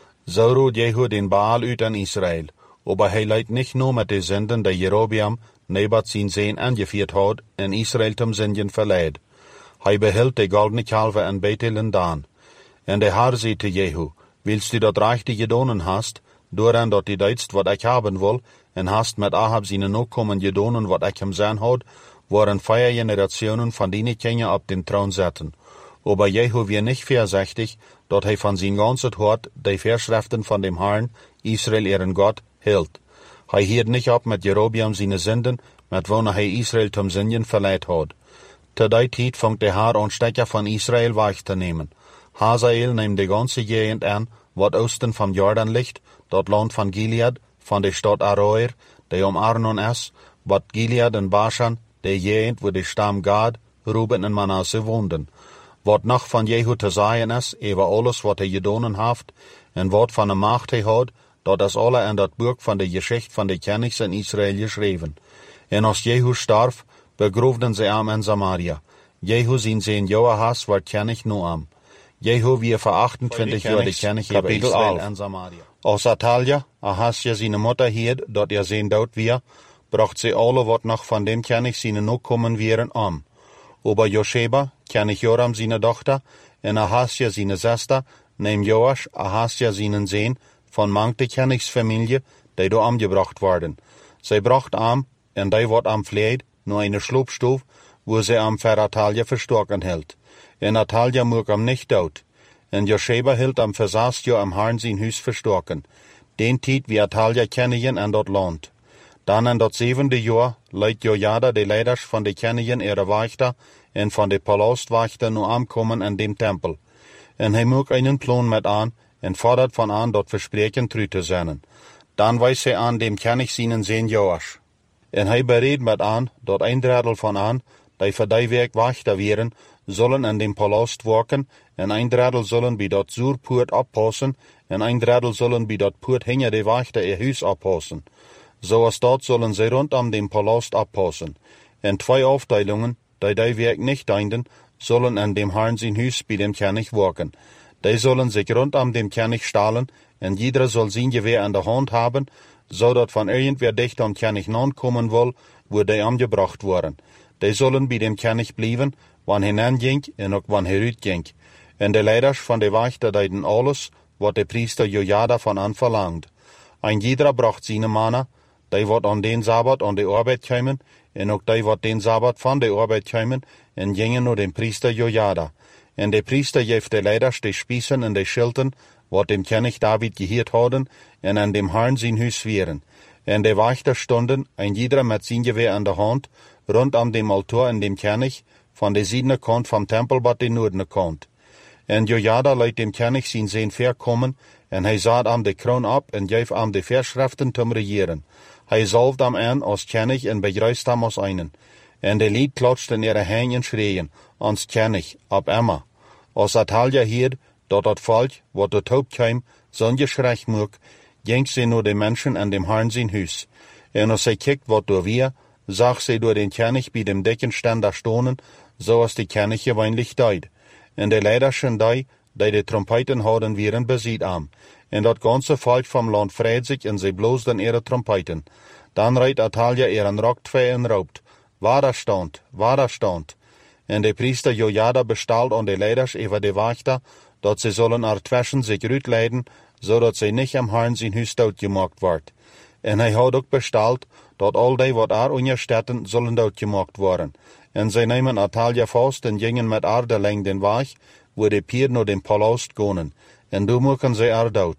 Zo rood Jehu den Baal uit aan Israël, aber hij leidt niet nur met de zenden die Jerobeam, Nebat zijn zoon aangevierd had en Israël tem zenden verleid. Hij behield de goldene kalven en Bethel en Dan. En de Heer zei te Jehu, willst du dat rechte gedonen hast, dooraan dat die deidst wat ik hebben wil, en hast met Ahab zijn nakomen gedonen wat ik hem zijn had, waren vier generationen van die kinderen op den troon zetten. Aber Jehu weer niet voorzichtig, dat hij van zijn ganse hart de verschriften van dem Herrn, Israël ihren God, hield. Hij hield niet op met Jerobeam zijn zinden, met wanneer hij Israël ten zenden verleid had. Te die tijd vangt de Heer aan stekker van Israël weg te nemen. Hazael neemt de ganse gegend aan, wat oosten van Jordan ligt, dat land van Gilead, van de stad Aroer, die om Arnon is, wat Gilead en Bashan, de gegend waar de stam Gad, Ruben en Manasse woonden. Wat nog van Jehu te zeggen is, over alles wat hij gedonen heeft, en wat van de macht hij had, dat is alle in dat boek van de geschichte van de kennis in Israël geschreven. En als Jehu starf, begroefden ze hem in Samaria. Jehu zijn zijn Joahaz werd kennis nu am. Jehu weer voor achtentwintig jaar de kennis over Israël en Samaria. Als Atalja, Ahasja zijn moeder hield, dat er zijn dood weer, bracht ze alle wat nog van dem kennis zijn nu komen wieren om. Aber Josheba, kennis Joram zijn dochter, en Ahasja zijn zuster, neem Joash, Ahasja zijn zoon, van mank de kennisfamilie, die door omgebracht worden. Zij bracht am, en die wordt am vleed, naar een sloopstoof, waar zij am voor Atalja verstoken hield. En Atalja mocht am niet dood. En Josheba hield am voor zes jaar am Herrn zijn huis verstoken. Den tijd wie Atalja kennigen en dat land. Dan in dat zevende jaar leidt Jojada de leiders van de kennigen ihre wachter en van de palastwachter nu aankomen in dem tempel. En hij mocht einen plan met aan, en fordert van aan dat verspreken terug te zenden. Dan wijst hij aan dem kennig zijn zoon Joash. En hij beredt met aan dat een derdel van aan, die voor die werk wachter werden, zullen in dem palast werken, en een derdel zullen bij dat zuurpoort oppassen, en een derdel zullen bij dat poort hinger de wachter ihr huis oppassen. Zoals dat zullen zij rondom dem palast oppassen. En twee afdelingen, die die werk niet dienden, zullen in dem Herrn zijn huis bij dem kennig werken. Die zullen zich rondom dem kennig stalen, en ieder zal zijn geweer in de hand hebben, zodat van irgendwer dicht am kennig aankomen wil, waar die omgebracht worden. Die zullen bij dem kennig blijven, wanneer hij inging en ook wanneer hij uitging. En de leiders van de wachter deden alles, wat de priester Jojada van aan verlangt. En ieder bracht zijn mannen, die wat aan den Sabbat aan de arbeid kwamen, en ook die wat den Sabbat van de arbeid kwamen, en gingen naar den priester Jojada. En de priester geeft de leiders de spiezen en de schilten, wat dem kennig David geheerd hadden, en aan dem Herrn zijn huis wieren. En de wachter stonden, en ieder met zijn geweer in de hand, rondom dem altaar en dem kennig, van de zuidelijke kant van tempel tot de noordelijke kant. En Jojada liet dem kennig zijn zoon verkomen, en hij zat aan de kroon op en geef hem de verschriften te regeren. Hij zalfde hem aan als kennig en begruist hem als einen. En de lied klatschten ihre handen en schreeën, ans kennig, op Emma. Als Atalja hierd, dat dat volk, wat tot hoop kwam, zo'n geschrei mocht, ging ze naar de mensen en dem Herrn zijn huis. En als zij kijkt wat door weer, zag ze door den kennig bij dem dekkenstand daar stonen, zoals de kennig gewöhnlich deed. En de leiders en die, die de trompeten hadden, wieren bezit am. En dat ganze volk van land vreed zich en zij bloosden ihre trompeten. Dan rijdt Atalja ihren rok twee en roept, waar stond, waar stond. En de priester Jojada bestalt aan de leiders over de wachter, dat ze zullen er tussen zich uitleiden, zodat ze niet am Herrn zijn huis doodgemaakt wordt. En hij had ook besteld, dat al die wat er onderstetten zullen doodgemaakt worden. En zij nemen Atalja vast en gingen met haar de leng den weg, waar de pier naar den palast gonen. En toen mochten zij er dood.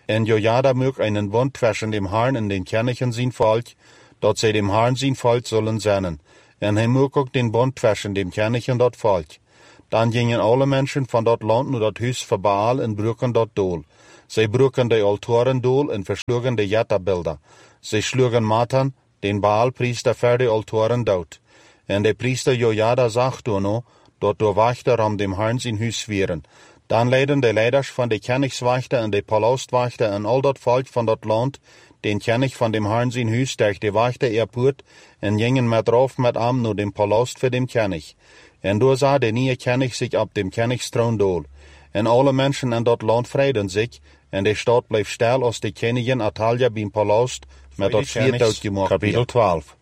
En Jojada mög einen Bund zwischen dem Herrn und den Königen sein Volk, dort sie dem Herrn sein Volk sollen sein. En hij mög ook den Bund zwischen dem König und dort Volk. Dann gingen alle Menschen von dort Land naar dat huis van Baal en broken dort dool. Zij broken de Altoren dool en versloegen de Jetta-beelden. Zij sloegen Matan, den Baal-priester, voor de Altoren dood. En de priester Jojada zag toen dat de wachter om dem Herrn zijn huis vieren. Dan leidden de leiders van de koningswachter en de palaustwachter en al dat volk van dat land, den koning van dem Herrn zijn huis tegen de wachter eerpoort en gingen met rauf met am naar dem palast voor dem koning. En door zag de nieuwe koning zich op dem koningstroon dool. En alle mensen in dat land vreden zich, en de stad bleef stil als de koningin Atalja beim palast met dat vier dood gemaakt. Kapitel twaalf.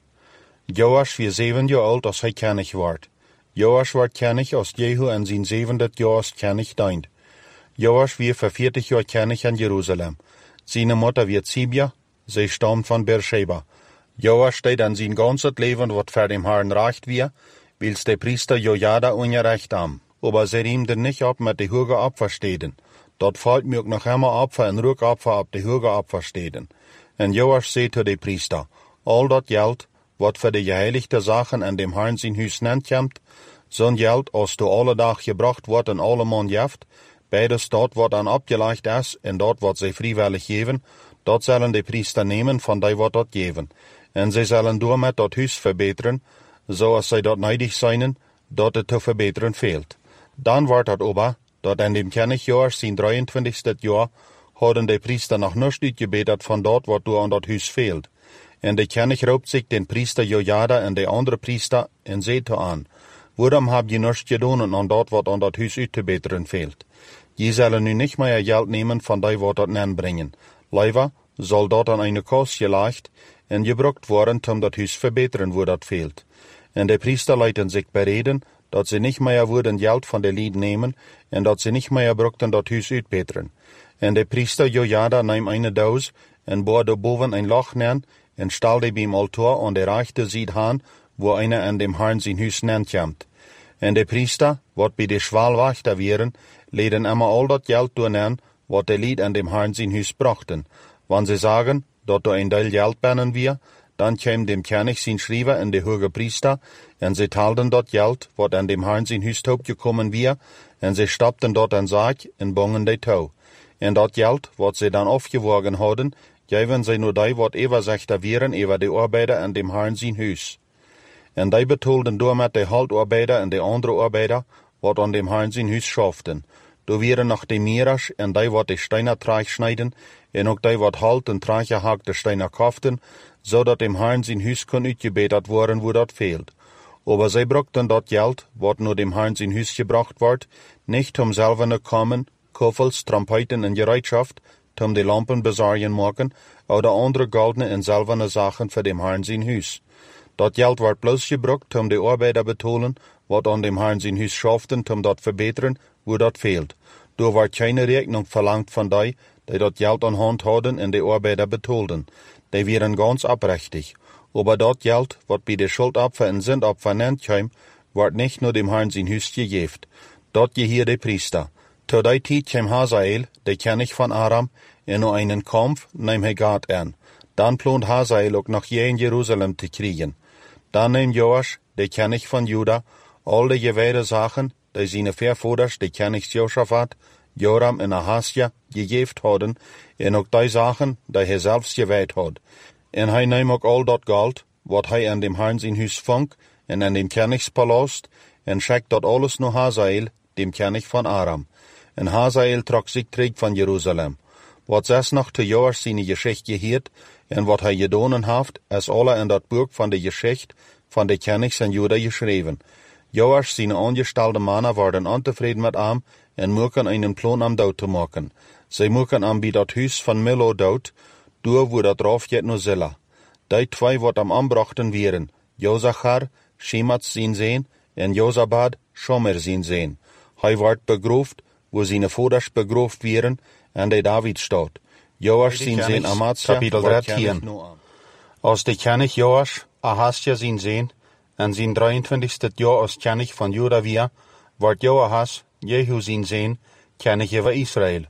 Joas was zeven jaar oud als hij koning werd. Joas werd koning als Jehu en zijn zeventig jaar als koning diend. Joas was voor veertig jaar koning in Jeruzalem. Zijn moeder werd Zibia, zij stamt van Beersheba. Joas deed aan zijn ganzes leven wat voor dem Herrn recht was, wils de priester Jojada ongerecht am. Aber zij riemden niet op met de hoge opfersteden. Dat volk mög nog immer opfer en rookopfer op de hoge opfersteden. En Joas zei tot de priester, al dat geld, wat voor de geheiligde zaken en dem Herrn zijn huis nent komt, zo'n geld als to alle dag gebracht wordt en alle man jeft, beides dat wat aan opgelegd is en dat wat zij vrijwillig geven, dat zullen de priester nemen van die wat dat geven. En zij zullen door met dat huis verbeteren, zoals zij dat neidig zijn, dat het te verbeteren veelt. Dan wordt het oba, dat in dem koningjaar zijn drieëntwintigste jaar, hadden de priester nog niets uitgebeterd van dat wat door aan dat huis veelt. En de koning roept zich den priester Jojada en de andere priester en zei te aan, waarom heb je niets gedaan aan dat wat aan dat huis uit te beteren veelt? Je zullen nu niet meer geld nemen van die wat dat nenbrengen. Liever zal dat aan een kast gelegd en gebruikt worden om dat huis verbeteren waar dat veelt. En de priester lieten zich bereden, dat ze niet meer worden geld van de lied nemen en dat ze niet meer brukten dat huis uitbeteren. En de priester Jojada nam een doos en boorde boven een lach neer en stelde beim altaar aan de rechte zijde aan, waar einer aan dem Herrn zijn huis nent komt. En de priester, wat bij de schwaalwachter waren, leden immer al dat geld doornemen, wat de lied aan dem Herrn zijn huis brachten. Wanneer ze zagen, dat er een deel geld binnen weer, dan kwam dem koning zijn schrijver en de hoge priester, en ze taalden dat geld, wat aan dem Herrn zijn huis gekomen weer, en ze stapten dat aan zaak en bongen de touw. En dat geld, wat ze dan afgewogen hadden, gaven zij nur die wat overzichter waren over de arbeider en dem Herrn zijn huis. En die betaalden door met de houtarbeider en de andere arbeider, wat aan dem Herrn zijn huis schaften. Door waren nog de meerders en die wat de steiner traag snijden, en ook die wat halt en traaggehaakt de steiner kaften, zodat dem Herrn zijn huis kon uitgebeterd worden waar dat veelt. Aber zij brukten dat geld, wat naar dem Herrn zijn huis gebracht wordt, niet om zelf te komen, koffels, trompeiten en gereedschaft, om de lampen bezorgen maken, of de andere goldene en zilverne zaken voor dem Herrn zijn huis. Dat geld wordt plus gebruikt om de arbeider betalen, wat aan dem Herrn zijn huis schaften, om dat verbeteren, waar dat veelt. Door wordt geen rekening verlangt van die, die dat geld aan hand hadden en de arbeider betaalden. Die waren ganz oprechtig. Aber dat geld, wat bij de schuldopfer en zendopfer nent kwam, wordt niet naar dem Herrn zijn huis gegeven. Dat je hier de priester. Tot die tijd kwam Hazael, de koning van Aram, en naar einen Kampf nam hij Gat aan. Dan plant Hazael ook nog je in Jeruzalem te krijgen. Dan neemt Joas, de koning van Juda, al de gewijde zaken, die zijn voorvoerders, de konings Josaphat, Joram en Ahasja, gegeven hadden, en ook die zaken, die hij zelfs gewijd had. En hij nam ook al dat geld, wat hij aan dem Herrn zijn huis vond, en aan dem koningspalast, en schickt dat alles naar Hazael, dem koning van Aram. En Hazael trok zich terug van Jeruzalem. Wat zes nog te Joas zijn geschichte geheerd, en wat hij gedaan heeft, is alle in dat boek van de geschichte van de konings in Juda geschreven. Joas zijn aangestelde mannen worden ontevreden met hem, en moeken einen plan om dood te maken. Zij moeken hem bij dat huis van Millo dood, door wo dat rauf jet naar Zilla. Die twee wat am aanbrachten waren, Jozachar, Shemat zijn zeen, en Jozabad, Shomer zijn zeen. Hij werd begroefd, wo zijn voeders begroefd waren, en de Davidstad. Joas zijn zeen Amatsja, kapitel dertien. Als de koning Joas, Ahasja zijn zeen, en zijn drieëntwintigste jaar als koning van Juda weer, werd Joahas, Jehu zijn zeen, koning over Israël.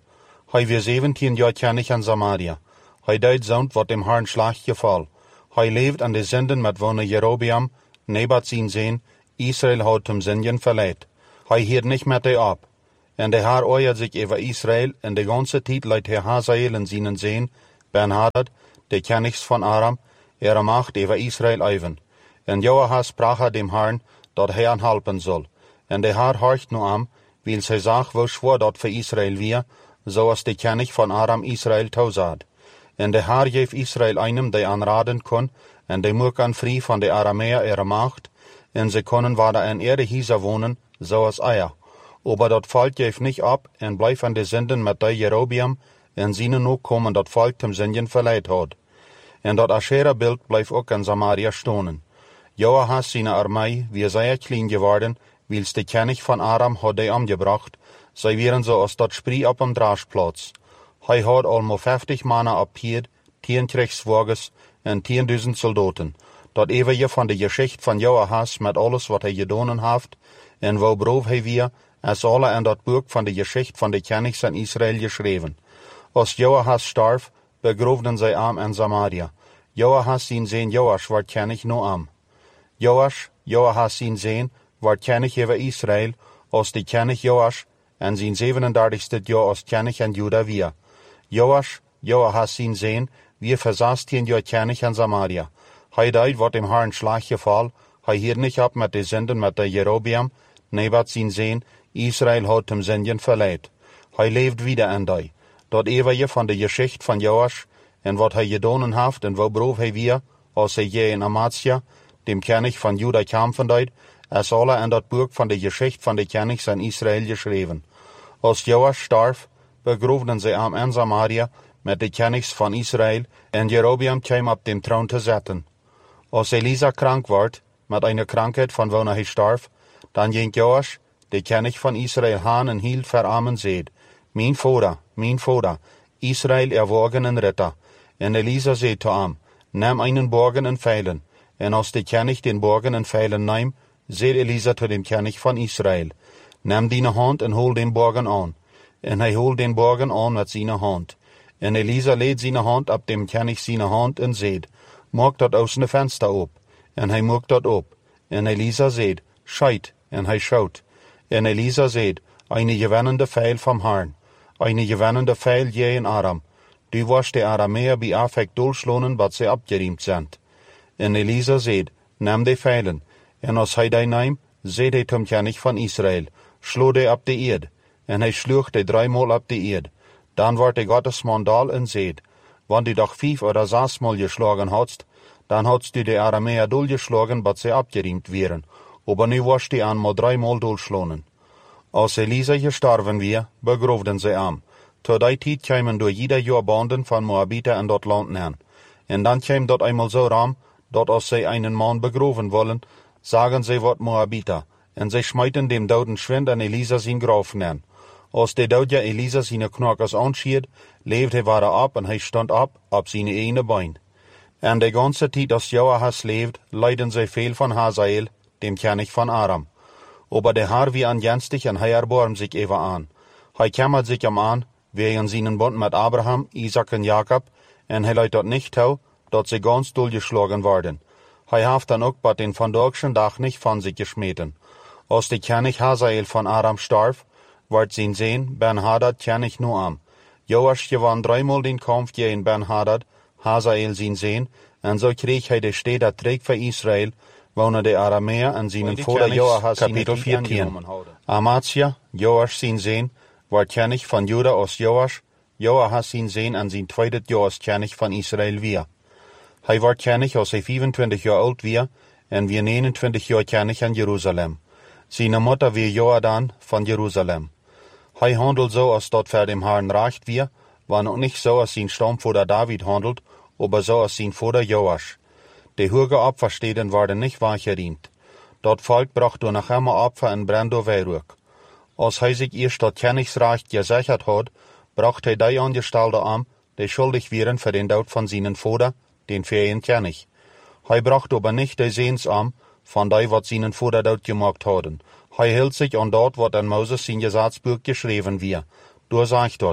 Hij weer zeventien jaar kennig aan Samaria. Hij deed zo'n wat dem Herrn slecht geval. Hij leeft aan de zinden met wonen Jerobeam, Nebat zijn zin, Israël had hem zinden verleid. Hij hield niet met hij op. En de Heer oeiert zich over Israël, en de ganze tijd leidt hij Hazael en zijn zin, Ben-Hadad, de kennigs van Aram, er macht over Israël even. En Joahaz sprach dem Herrn, dat hij aan helpen zal. En de Heer horcht nu aan, wil zij zag wo schwoor dat voor Israël weer, zoals de kennig van Aram Israël toezaad. En de Heer geeft Israël einem die aanraden kon, en die moek aan vrij van de Arameer er macht, en ze konden waar en ere hiezer wonen, zoals eier. Aber dat volk geeft niet op, en blijft aan de zinden met de Jerobeam, en zien nu komen dat volk hem zinden verleid had. En dat Asherah-beeld blijft ook in Samaria stonen. Joahaz zijn armee, wie zeer klein geworden, wils de kennig van Aram had hij omgebracht, zij waren zoals dat spree op een draagplaats. Hij had almo vijftig mannen op Pied, tien krijgswagens en tienduizend soldaten. Dat even je van de geschichte van Joahaz met alles wat hij gedaan heeft, en waarover hij weer, als alle in dat boek van de geschichte van de kennigs van Israël geschreven. Als Joahaz starf, begroefden zij hem in Samaria. Joahaz zijn zin Joash wordt kennig nu am. Joash, Joahaz zijn zin, wordt kennig over Israël, als de kennig Joash, en zijn zevenendertigste jaar als kennig in Juda weer. Joash, Joahaz zijn zin, weer verzastien jaar kennig in Samaria. Hij deed wat hem Herrn slecht geval, hij hield niet op met de zinden met de Jerobeam, Nebat zijn zin, Israël had hem zinden verleid. Hij leeft wieder in die. Dat even je van de geschichte van Joash, en wat hij gedaan heeft, en waarover hij weer, als hij je in Amatia, dem kennig van Juda kampen deed, als alle in dat boek van de geschichte van de kennigs in Israël geschreven. Als Joash starf, begroefden zij hem in Samaria met de kennigs van Israël, en Jerobeam kwam op dem troon te zetten. Als Elisa krank werd, met een krankheid van wanneer hij starf, dan ging Joash, de kennig van Israël, haan en hield voor hem en zeid, mijn vader, mijn vader, Israël erwogen en ritter. En Elisa zei te hem, neem einen borgen en veilen. En als de kennig den borgen en veilen neemt, zei Elisa te dem kennig van Israël, neem die hand en hol den borgen aan. En hij hol den borgen aan met zijn hand. En Elisa leed zijn hand op dem kennig zijn hand en zeid, maak dat aus een venster op. En hij maakt dat op. En Elisa zeid, scheit. En hij schoot. En Elisa zeid, eine gewennende veil van Herrn, eine gewennende veil je in Aram. Du was de Arameer bij afek dolslonen wat ze opgeriemd zijn. En Elisa zeid, neem de veilen. En als hij die neemt, zeid hij tom kennig van Israël, slo de op de eerd. En hij sloeg de driemaal op de eerd. Dan wordt de Gottesman dal en zeid, want du doch vijf oder zesmal geschlagen hadst, dan hadst du de Arameer dolgeslagen wat ze opgeriemd wären. Aber nu was die aan maar driemaal dolslonen. Als Elisa gestorven weer, begroefden zij hem. Tot die tijd kwamen door ieder jaar banden van Moabiten in dat land neer. En dan kwam dat eenmaal zo ram, dat als zij einen man begroven willen, zagen zij wat Moabiter, en zij smijten dem doden schwind en Elisa zijn graf neer. Als de dood Elisa zijn knokkers aanschiet, leefde hij waar op en hij stond op, op zijn ene bein. En de ganze tijd als Joahaz leeft, leiden zij veel van Hazael, dem kennig van Aram. Aber de Heer wie angenstig en hij erbarmt zich even aan. Hij kümmert zich hem aan, wegen zijn bond met Abraham, Isaac en Jacob, en hij leidt dat niet toe, dat ze ganz dolgeslagen worden. Hij heeft dan ook bij den vandaagschen dag niet van zich gesmeten. Als de kennig Hazael van Aram starf, wordt zijn zin Ben-Hadad kennig nu am. Joash gewann dreimal den Kampf gegen Ben-Hadad, Hazael zijn zin, en zo kreeg hij de stede terug voor Israël, wonen de Arameer en zijn vader Joahaz kapitel veertien. Amatia, Joash zijn zin, wordt kennig van Juda als Joash, Joahaz zijn zin en zijn tweede jaar als kennig van Israël weer. Hij wordt kennig als hij vijfentwintig jaar oud weer, en weer negenentwintig jaar kennig in Jeruzalem. Zijn moeder weer Joadan van Jeruzalem. Hij handelt zo als dat voor dem Herrn recht weer, maar nog niet zo als zijn stamvader David handelt, aber zo als zijn vader Joash. De hoge Opfersteden worden niet waargeriemd. Dat volk bracht door nog immer Opfer en brand weerook. Als hij zich eerst dat kennigsrecht gezegd had, bracht hij die aangestelden aan, die schuldig waren voor den dood van zijn vader, den vijand kennig. Hij bracht aber niet de zeens aan, van die wat zijn vader dood gemaakt hadden. Hij hield zich aan dat wat in Moses zijn gesetzbuch geschreven weer. Door zegt dat,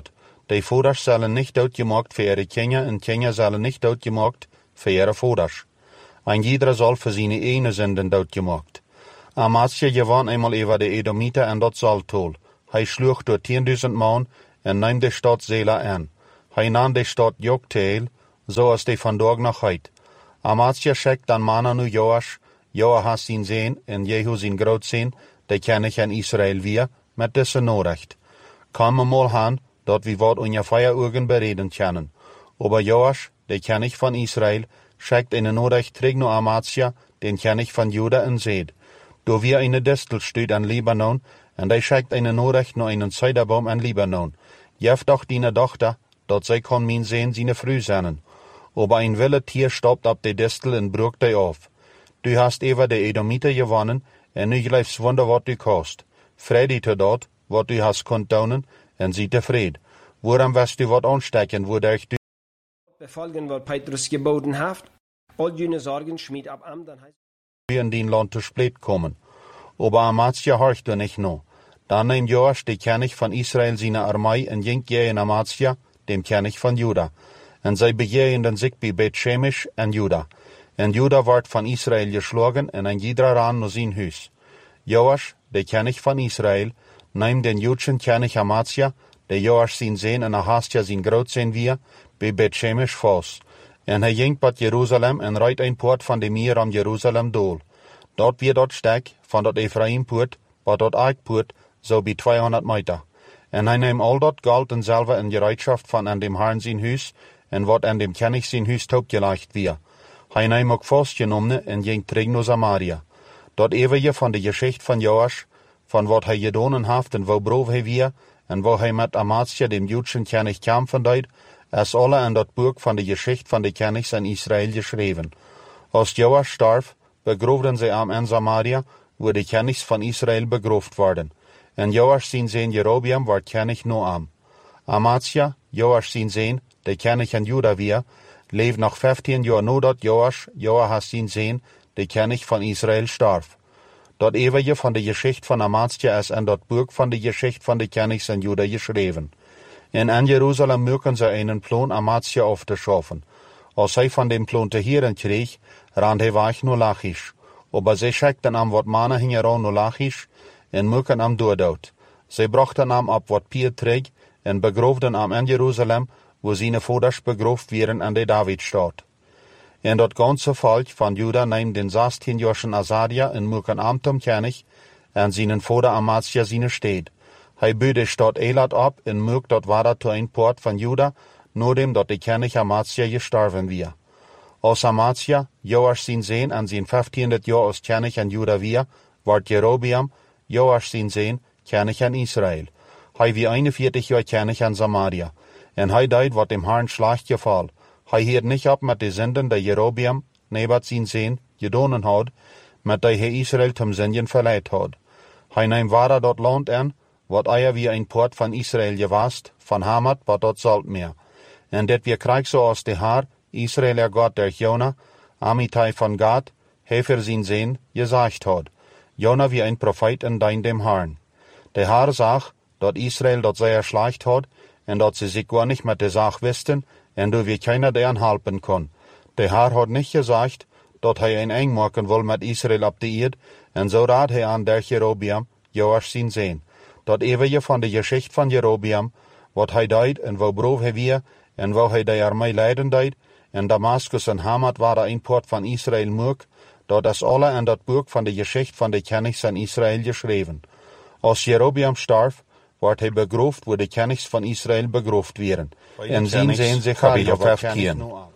Die Voders zullen nicht doodgemaakt für ihre Kinder en Kinder zullen nicht doodgemaakt für ihre Voders. Ein jeder soll für seine eigene Sünden doodgemaakt. Amatsja gewann einmal über die Edomiter en dat Saltol. Hij sloeg door tienduizend man en nam de stad Zela aan. Hij nam de stad Joktheel, zoals die vandaag nog heet. Amatsja schickt dan mannen nu Joash, Joahas zijn zeen en Jehu zijn grootzeen, die kennig in Israël weer, met deze norecht. Kan me mal han, dat we wat ungefähr Ugen bereden können. Aber Joash, der kennig van Israël, schickt eine norecht terug naar Amatsja, den kennig van Juda en Zed. Do wir eine Distel steht an Libanon, en die schickt eine norecht naar einen Zeiderbaum an Libanon. Jef doch deine Tochter, dat zij kon min sehen seine Früh sennen. Aber ein wilde Tier stoppt ab de Distel en brucht die auf. Du hast über de Edomiter gewonnen, en nu gleifs wunder wat du kost. Fredi te dort, wat du hast konnt daunen, en sie tevreden. Woran wirst du wat anstecken, wodurch du befolgen, wat Petrus geboten haft, all jene Sorgen schmied ab am, dann heißt in den Land zu spät kommen. Aber Amatsja horchte nicht no. Dann nahm Joash, der König von Israel, seine Armee en ging gegen Amatsja, dem König von Juda. En zij bejegenden sich bei Beth-Shemesh en Juda. En Juda ward von Israel geschlagen en ein jeder ran naar zijn huis. Joash, der König von Israel, nahm den jüdischen König Amatsja, der Joash sein Sehn en Ahasja sein Grootzehn wir, bei Beth-Shemesh vast. En hij ging bad Jerusalem en reit ein Poort van de Meer am Jerusalem dool. Dort wie dort stek, van dat Ephraim-Poort, bad dat Eik-Poort, so bij tweehonderd meter. En hij neem al dat Geld en selber in Gereitschaft van an dem Herrn zijn huis, en wat an dem König zijn huis topgeleicht wir. Hij neem ook vastgenomen en ging terug naar Samaria. Dat eeuwige van de geschicht van Joash, van wat hij gedonen heeft en wo brof hij weer, en wo hij met Amatsja dem jüdischen König kämpfen deed, is alle in dat boek van de geschicht van de Königs in Israël geschreven. Als Joash starf, begroefden zij am in Samaria, wo de Königs van Israël begroefd worden. En Joash zijn zeen Jerobeam werd König Noam. Amatsja, Joash zijn zeen, de König in Juda weer, leeft nog vijftien jaar nadat Joash, Joahas zijn zeen, de König van Israël starf. Dat eeuwige van de geschicht van Amatsja is in dat boek van de geschicht van de Königs in Juda geschreven. En in Jerusalem mögen ze einen Plan Amatsja auf te schaffen. Als hij van dem Plan te heren kreeg, rand hij weg naar Lachish. Aber zij schickten am wat mannen hingeran naar Lachish, en mögen am doordood. Zij brachten am ab wat Pier terug, en begroefden am in Jerusalem, wo seine Voders begroefd werden an de Davidstad. En dat ganze Volk van Juda nahm den zestienjährigen Asadia en mögen am zum König, en seinen Vater Amatsja seine Stadt. Hij böd de stad Elat ab en mög dat war to ein Port van Juda, nodem dat de König Amatsja gestorven wir. Als Amatsja, Joash zijn Sehn an zijn vijftiende jaar als König in Juda wir, ward Jerobeam, Joash zijn Sehn, König in Israël. Hij wie eenenveertig jaar König in Samaria. En hij deed wat dem Herrn schlecht geval. Hij hield niet op met de zinden die Jerobeam, Nebat zijn Sehn, gedonen had, met die hij Israël zum Sündigen verleiht had. Hij neem waar dat land an, wat eier wie ein Port van Israël gewast, van Hamat, wat dat zalt meer. En dit wir krijg zoals de Haar, Israël er Gott durch Jona, Amitai van Gad, hefer zijn Sehn, gesagt had. Jona wie ein Prophet in dein dem Herrn. De Haar zag, dat Israël dat zij erschleicht had, en dat ze zich gar nicht met de Sache wisten, en du wie keiner deren helpen kon. De Haar had nicht gesagt, dat hij een eng maken wil met Israël op de eerd, en zo raad hij aan der Jerobeam, Joash zijn Sehn. Dat eeuwige van de geschicht van Jerobeam, wat hij deed en wo broef hij weer, en wo hij de armee leiden deed, en Damaskus en Hamat waren een poort van Israël moek, dat is alle in dat boek van de geschicht van de Königs in Israël geschreven. Als Jerobeam starf, wordt hij begroefd, wo de Königs van Israël begroefd werden. En zien zijn zich vijf keer.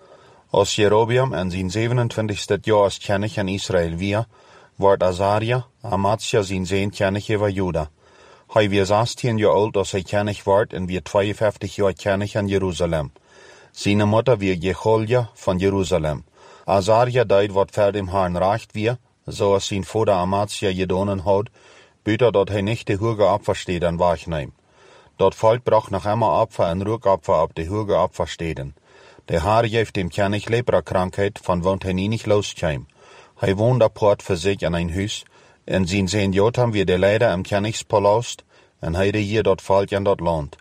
Als Jerobeam in zijn zevenentwintigste jaar als König in Israël weer, wordt Azaria, Amatsja zijn Sehn König over Juda. Hij was zestien jaar oud als hij König werd en weer tweeënvijftig jaar König in Jeruzalem. Seine Mutter wie Jecholja van Jeruzalem. Azaria deed wat voor dem Herrn recht weer, zoals zijn vader Amatsja gedonen had, buiten dat hij niet de hoge Opfersteden wegneemt. Dat volk bracht nog immer Opfer en Rückopfer op de hoge Opfersteden. De Herr geeft dem König Leprakrankheit, van wont hij niet loskwam. Hij woonde apart voor zich in een huis, en zijn Sehn Jotam wie de leider im Königspalast, en heide hier dat volk in dat land.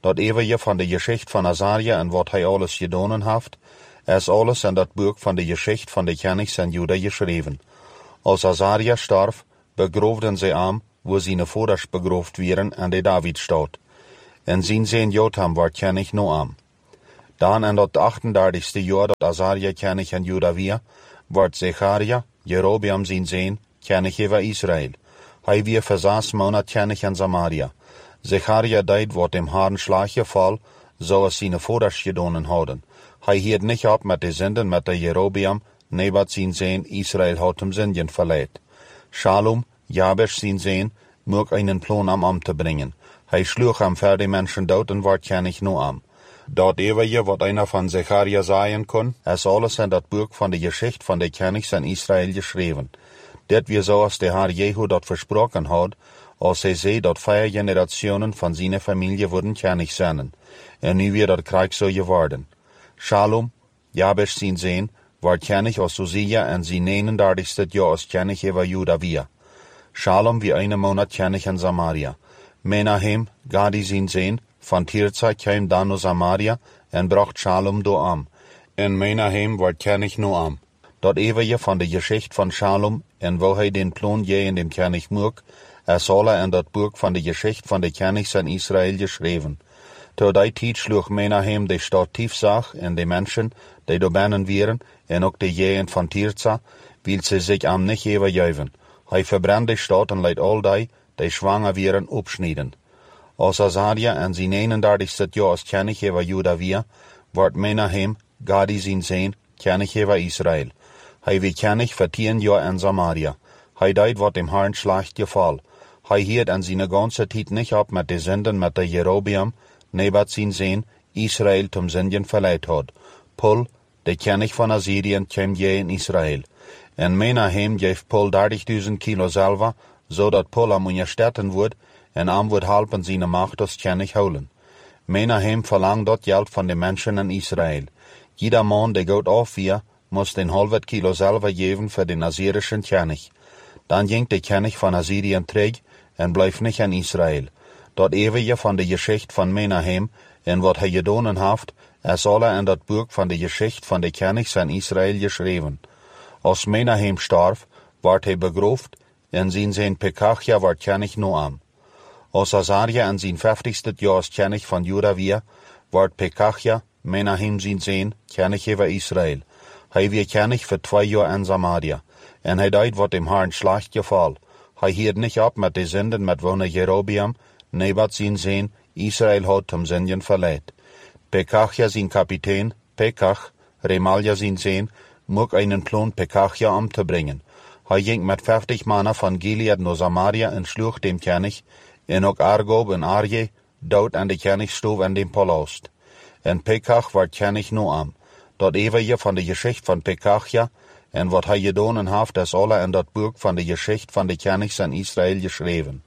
Dat eeuwige van de geschicht van Azaria en wat hij alles gedaan heeft, is alles in dat boek van de geschicht van de kenigs en Juda geschreven. Als Azaria starf, begroefden zij hem, wo zijn vaders begroefd werden en de Davidstad. En zijn zoon Jotham werd kenig na hem. Dan in dat achtendertigste jaar dat Azaria kenig in Juda weer, werd Zecharia, Jerobeam zijn zoon, kenig over Israël. Hij weer voor zes maanden kenig in Samaria. Zecharia deed wat hem Herren slag geval, zoals zijn vaders gedaan hadden. Hij hield niet op met de zinden met de Jerobeam, nebat zijn zoon Israël had hem zinden verleid. Shalom, Jabes zijn zoon, mocht een plan om om te brengen. Hij sloeg hem voor de mensen dood en werd kenig na hem. Dat eeuwige wat einer van Zecharia zeggen kon, is alles in dat boek van de geschicht van de kenigs in Israël geschreven. Dit weer zoals de Heer Jehu dat versproken had, als hij zei dat vier generationen van zijn familie worden kenig zijn. En nu weer dat krijg zo geworden. Shalom, Jabes zijn zoon, werd kenig als Uzia en zijn eenendertigste jaar als kenig over Juda weer. Shalom wie een maand kenig in Samaria. Menahem, Gadi zijn zoon, van Tirza kwam dan naar Samaria en bracht Shalom door am. En Menahem werd kenig na am. Dat eeuwige van de geschicht van Shalom en wo hij den plan je in dem kenig mocht, is alle in dat boek van de geschicht van de kenigs in Israël geschreven. Tot die tijd sloeg Menahem de stad Tifzach en de mensen die door binnen waren en ook de jeen van Tirza, wil ze zich am niet overgeven. Hij verbrandde de stad en liet al die, die zwanger waren, opsnijden. Als Azaria en zijn eenendertigste jaar als kenig over Juda weer, werd Menahem, Gadi zijn zoon, kenig over Israël. Hij werd kenig voor tien jaar in Samaria. Hij deed wat dem Herren slag geval. Hij hield in zijn ganze tijd niet op met de zinden met de Jerobeam, nebat zijn zoon, Israël zum zinden verleid had. Pul, de kenig van Assyrien, kwam je in Israël. En Menahem geeft Pul dertigduizend kilo zilver, zodat Pul am onderstetten wordt, en am wordt helpen zijn macht als kenig houden. Menahem verlangt dat geld van de mensen in Israël. Jeder man die goed afvier, moest een halve kilo zilver geven voor de Assyrische kenig. Dan ging de kenig van Assyrien terug en bleef niet in Israël. Dat eeuwige van de geschicht van Menahem en wat hij gedaan heeft, is alle in dat boek van de geschicht van de kenigs in Israël geschreven. Als Menahem starf, werd hij begroefd en zijn zoon Pekachia werd kenig na hem. Als Azaria in zijn vijftigste jaar als kenig van Juda weer, werd Pekachia, Menahem zijn zoon, kenig over Israël. Hij werd kenig voor twee jaar in Samaria. En hij deed wat dem Herren slag geval. Hij hield niet op met de zinden met wonen Jerobeam, nebat zijn zoon, Israël had zum zinden verleid. Pekachia zijn kapitein, Pekach, Remalia zijn zoon, mocht een plan Pekachia om te brengen. Hij ging met vijftig mannen van Gilead naar Samaria en sloeg dem kenig, en ook Argob en Arje, dood aan de kenig stoof in dem palast. En Pekach werd kenig na hem. Dat eeuwige van de geschicht van Pekachia, en wat hij gedaan heeft, is alle in dat boek van de geschicht van de kenigs in Israël geschreven.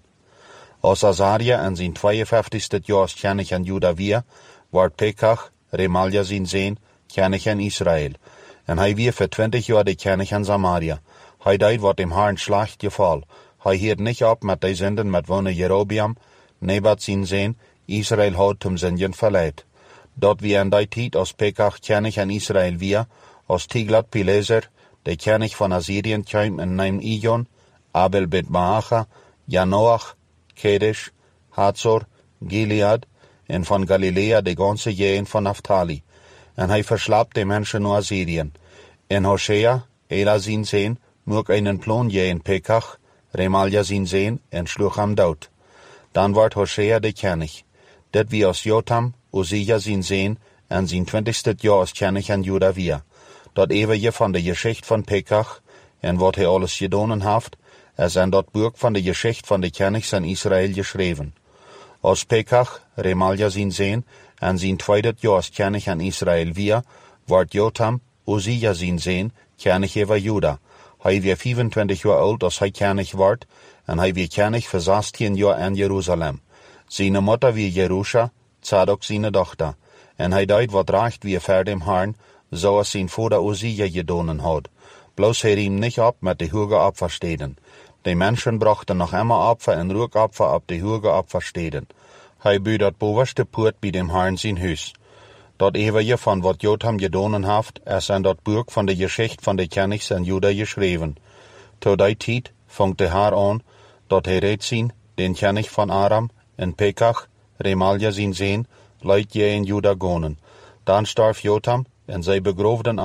Als Azaria in zijn tweeënvijftigste jaar als kenig in Juda weer, werd Pekach, Remalia zijn zoon, kenig in Israël. En hij weer voor twintig jaar de kenig in Samaria. Hij deed wat dem Herren slag geval. Hij hield niet op met de zinden met wonen Jerobeam, nebat zijn zoon, Israël had zum zinden verleid. Dat wie in die tijd als Pekach kenig in Israël weer, als Tiglat-Pileser, de kenig van Assyrien kwam en neem Ijon, Abel bet Maacha, Janoach, Kedesh, Hazor, Gilead, en van Galilea de ganze jeen van Naphtali. En hij verslapt de mensen naar Assyrien. En Hosea, Ela zijn zoon, mocht een plan jeen Pekach, Remalia zijn zoon, en sloeg hem dood. Dan werd Hosea de kenig. Dit wie als Jotham, Uzia zijn zoon, en zijn twintigste jaar als kenig in Juda weer. Dat eeuwige van de geschicht van Pekach, en wat hij alles gedaan heeft, is in dat boek van de geschicht van de kenigs in Israël geschreven. Als Pekach, Remalia zijn zoon, en zijn tweede jaar als kenig in Israël weer, werd Jotham, Uzia zijn zoon, kenig over Juda. Hij werd vijfentwintig jaar oud als hij kenig werd, en hij werd kenig voor zestien jaar in Jeruzalem. Zijn moeder was Jerusha, Zadok zijn dochter, en hij deed wat recht weer voor dem Herren, zoals zijn vader Uzia gedaan had. Bloos hij riem niet op met de hoge opfersteden. De mensen brachten nog immer Opfer en rookopfer op de hoge opfersteden. Hij buurt dat bovenste poort bij dem Herrn zijn huis. Dat eeuwige van wat Jotham gedaan heeft, is in dat boek van de geschichte van de kenigs in Juda geschreven. Tot die tijd vangt de Heer aan dat hij Rezin, den kenig van Aram, en Pekach, Remalja zijn zoon, leidt je in Juda gonen. Dan stierf Jotham en zij begroefden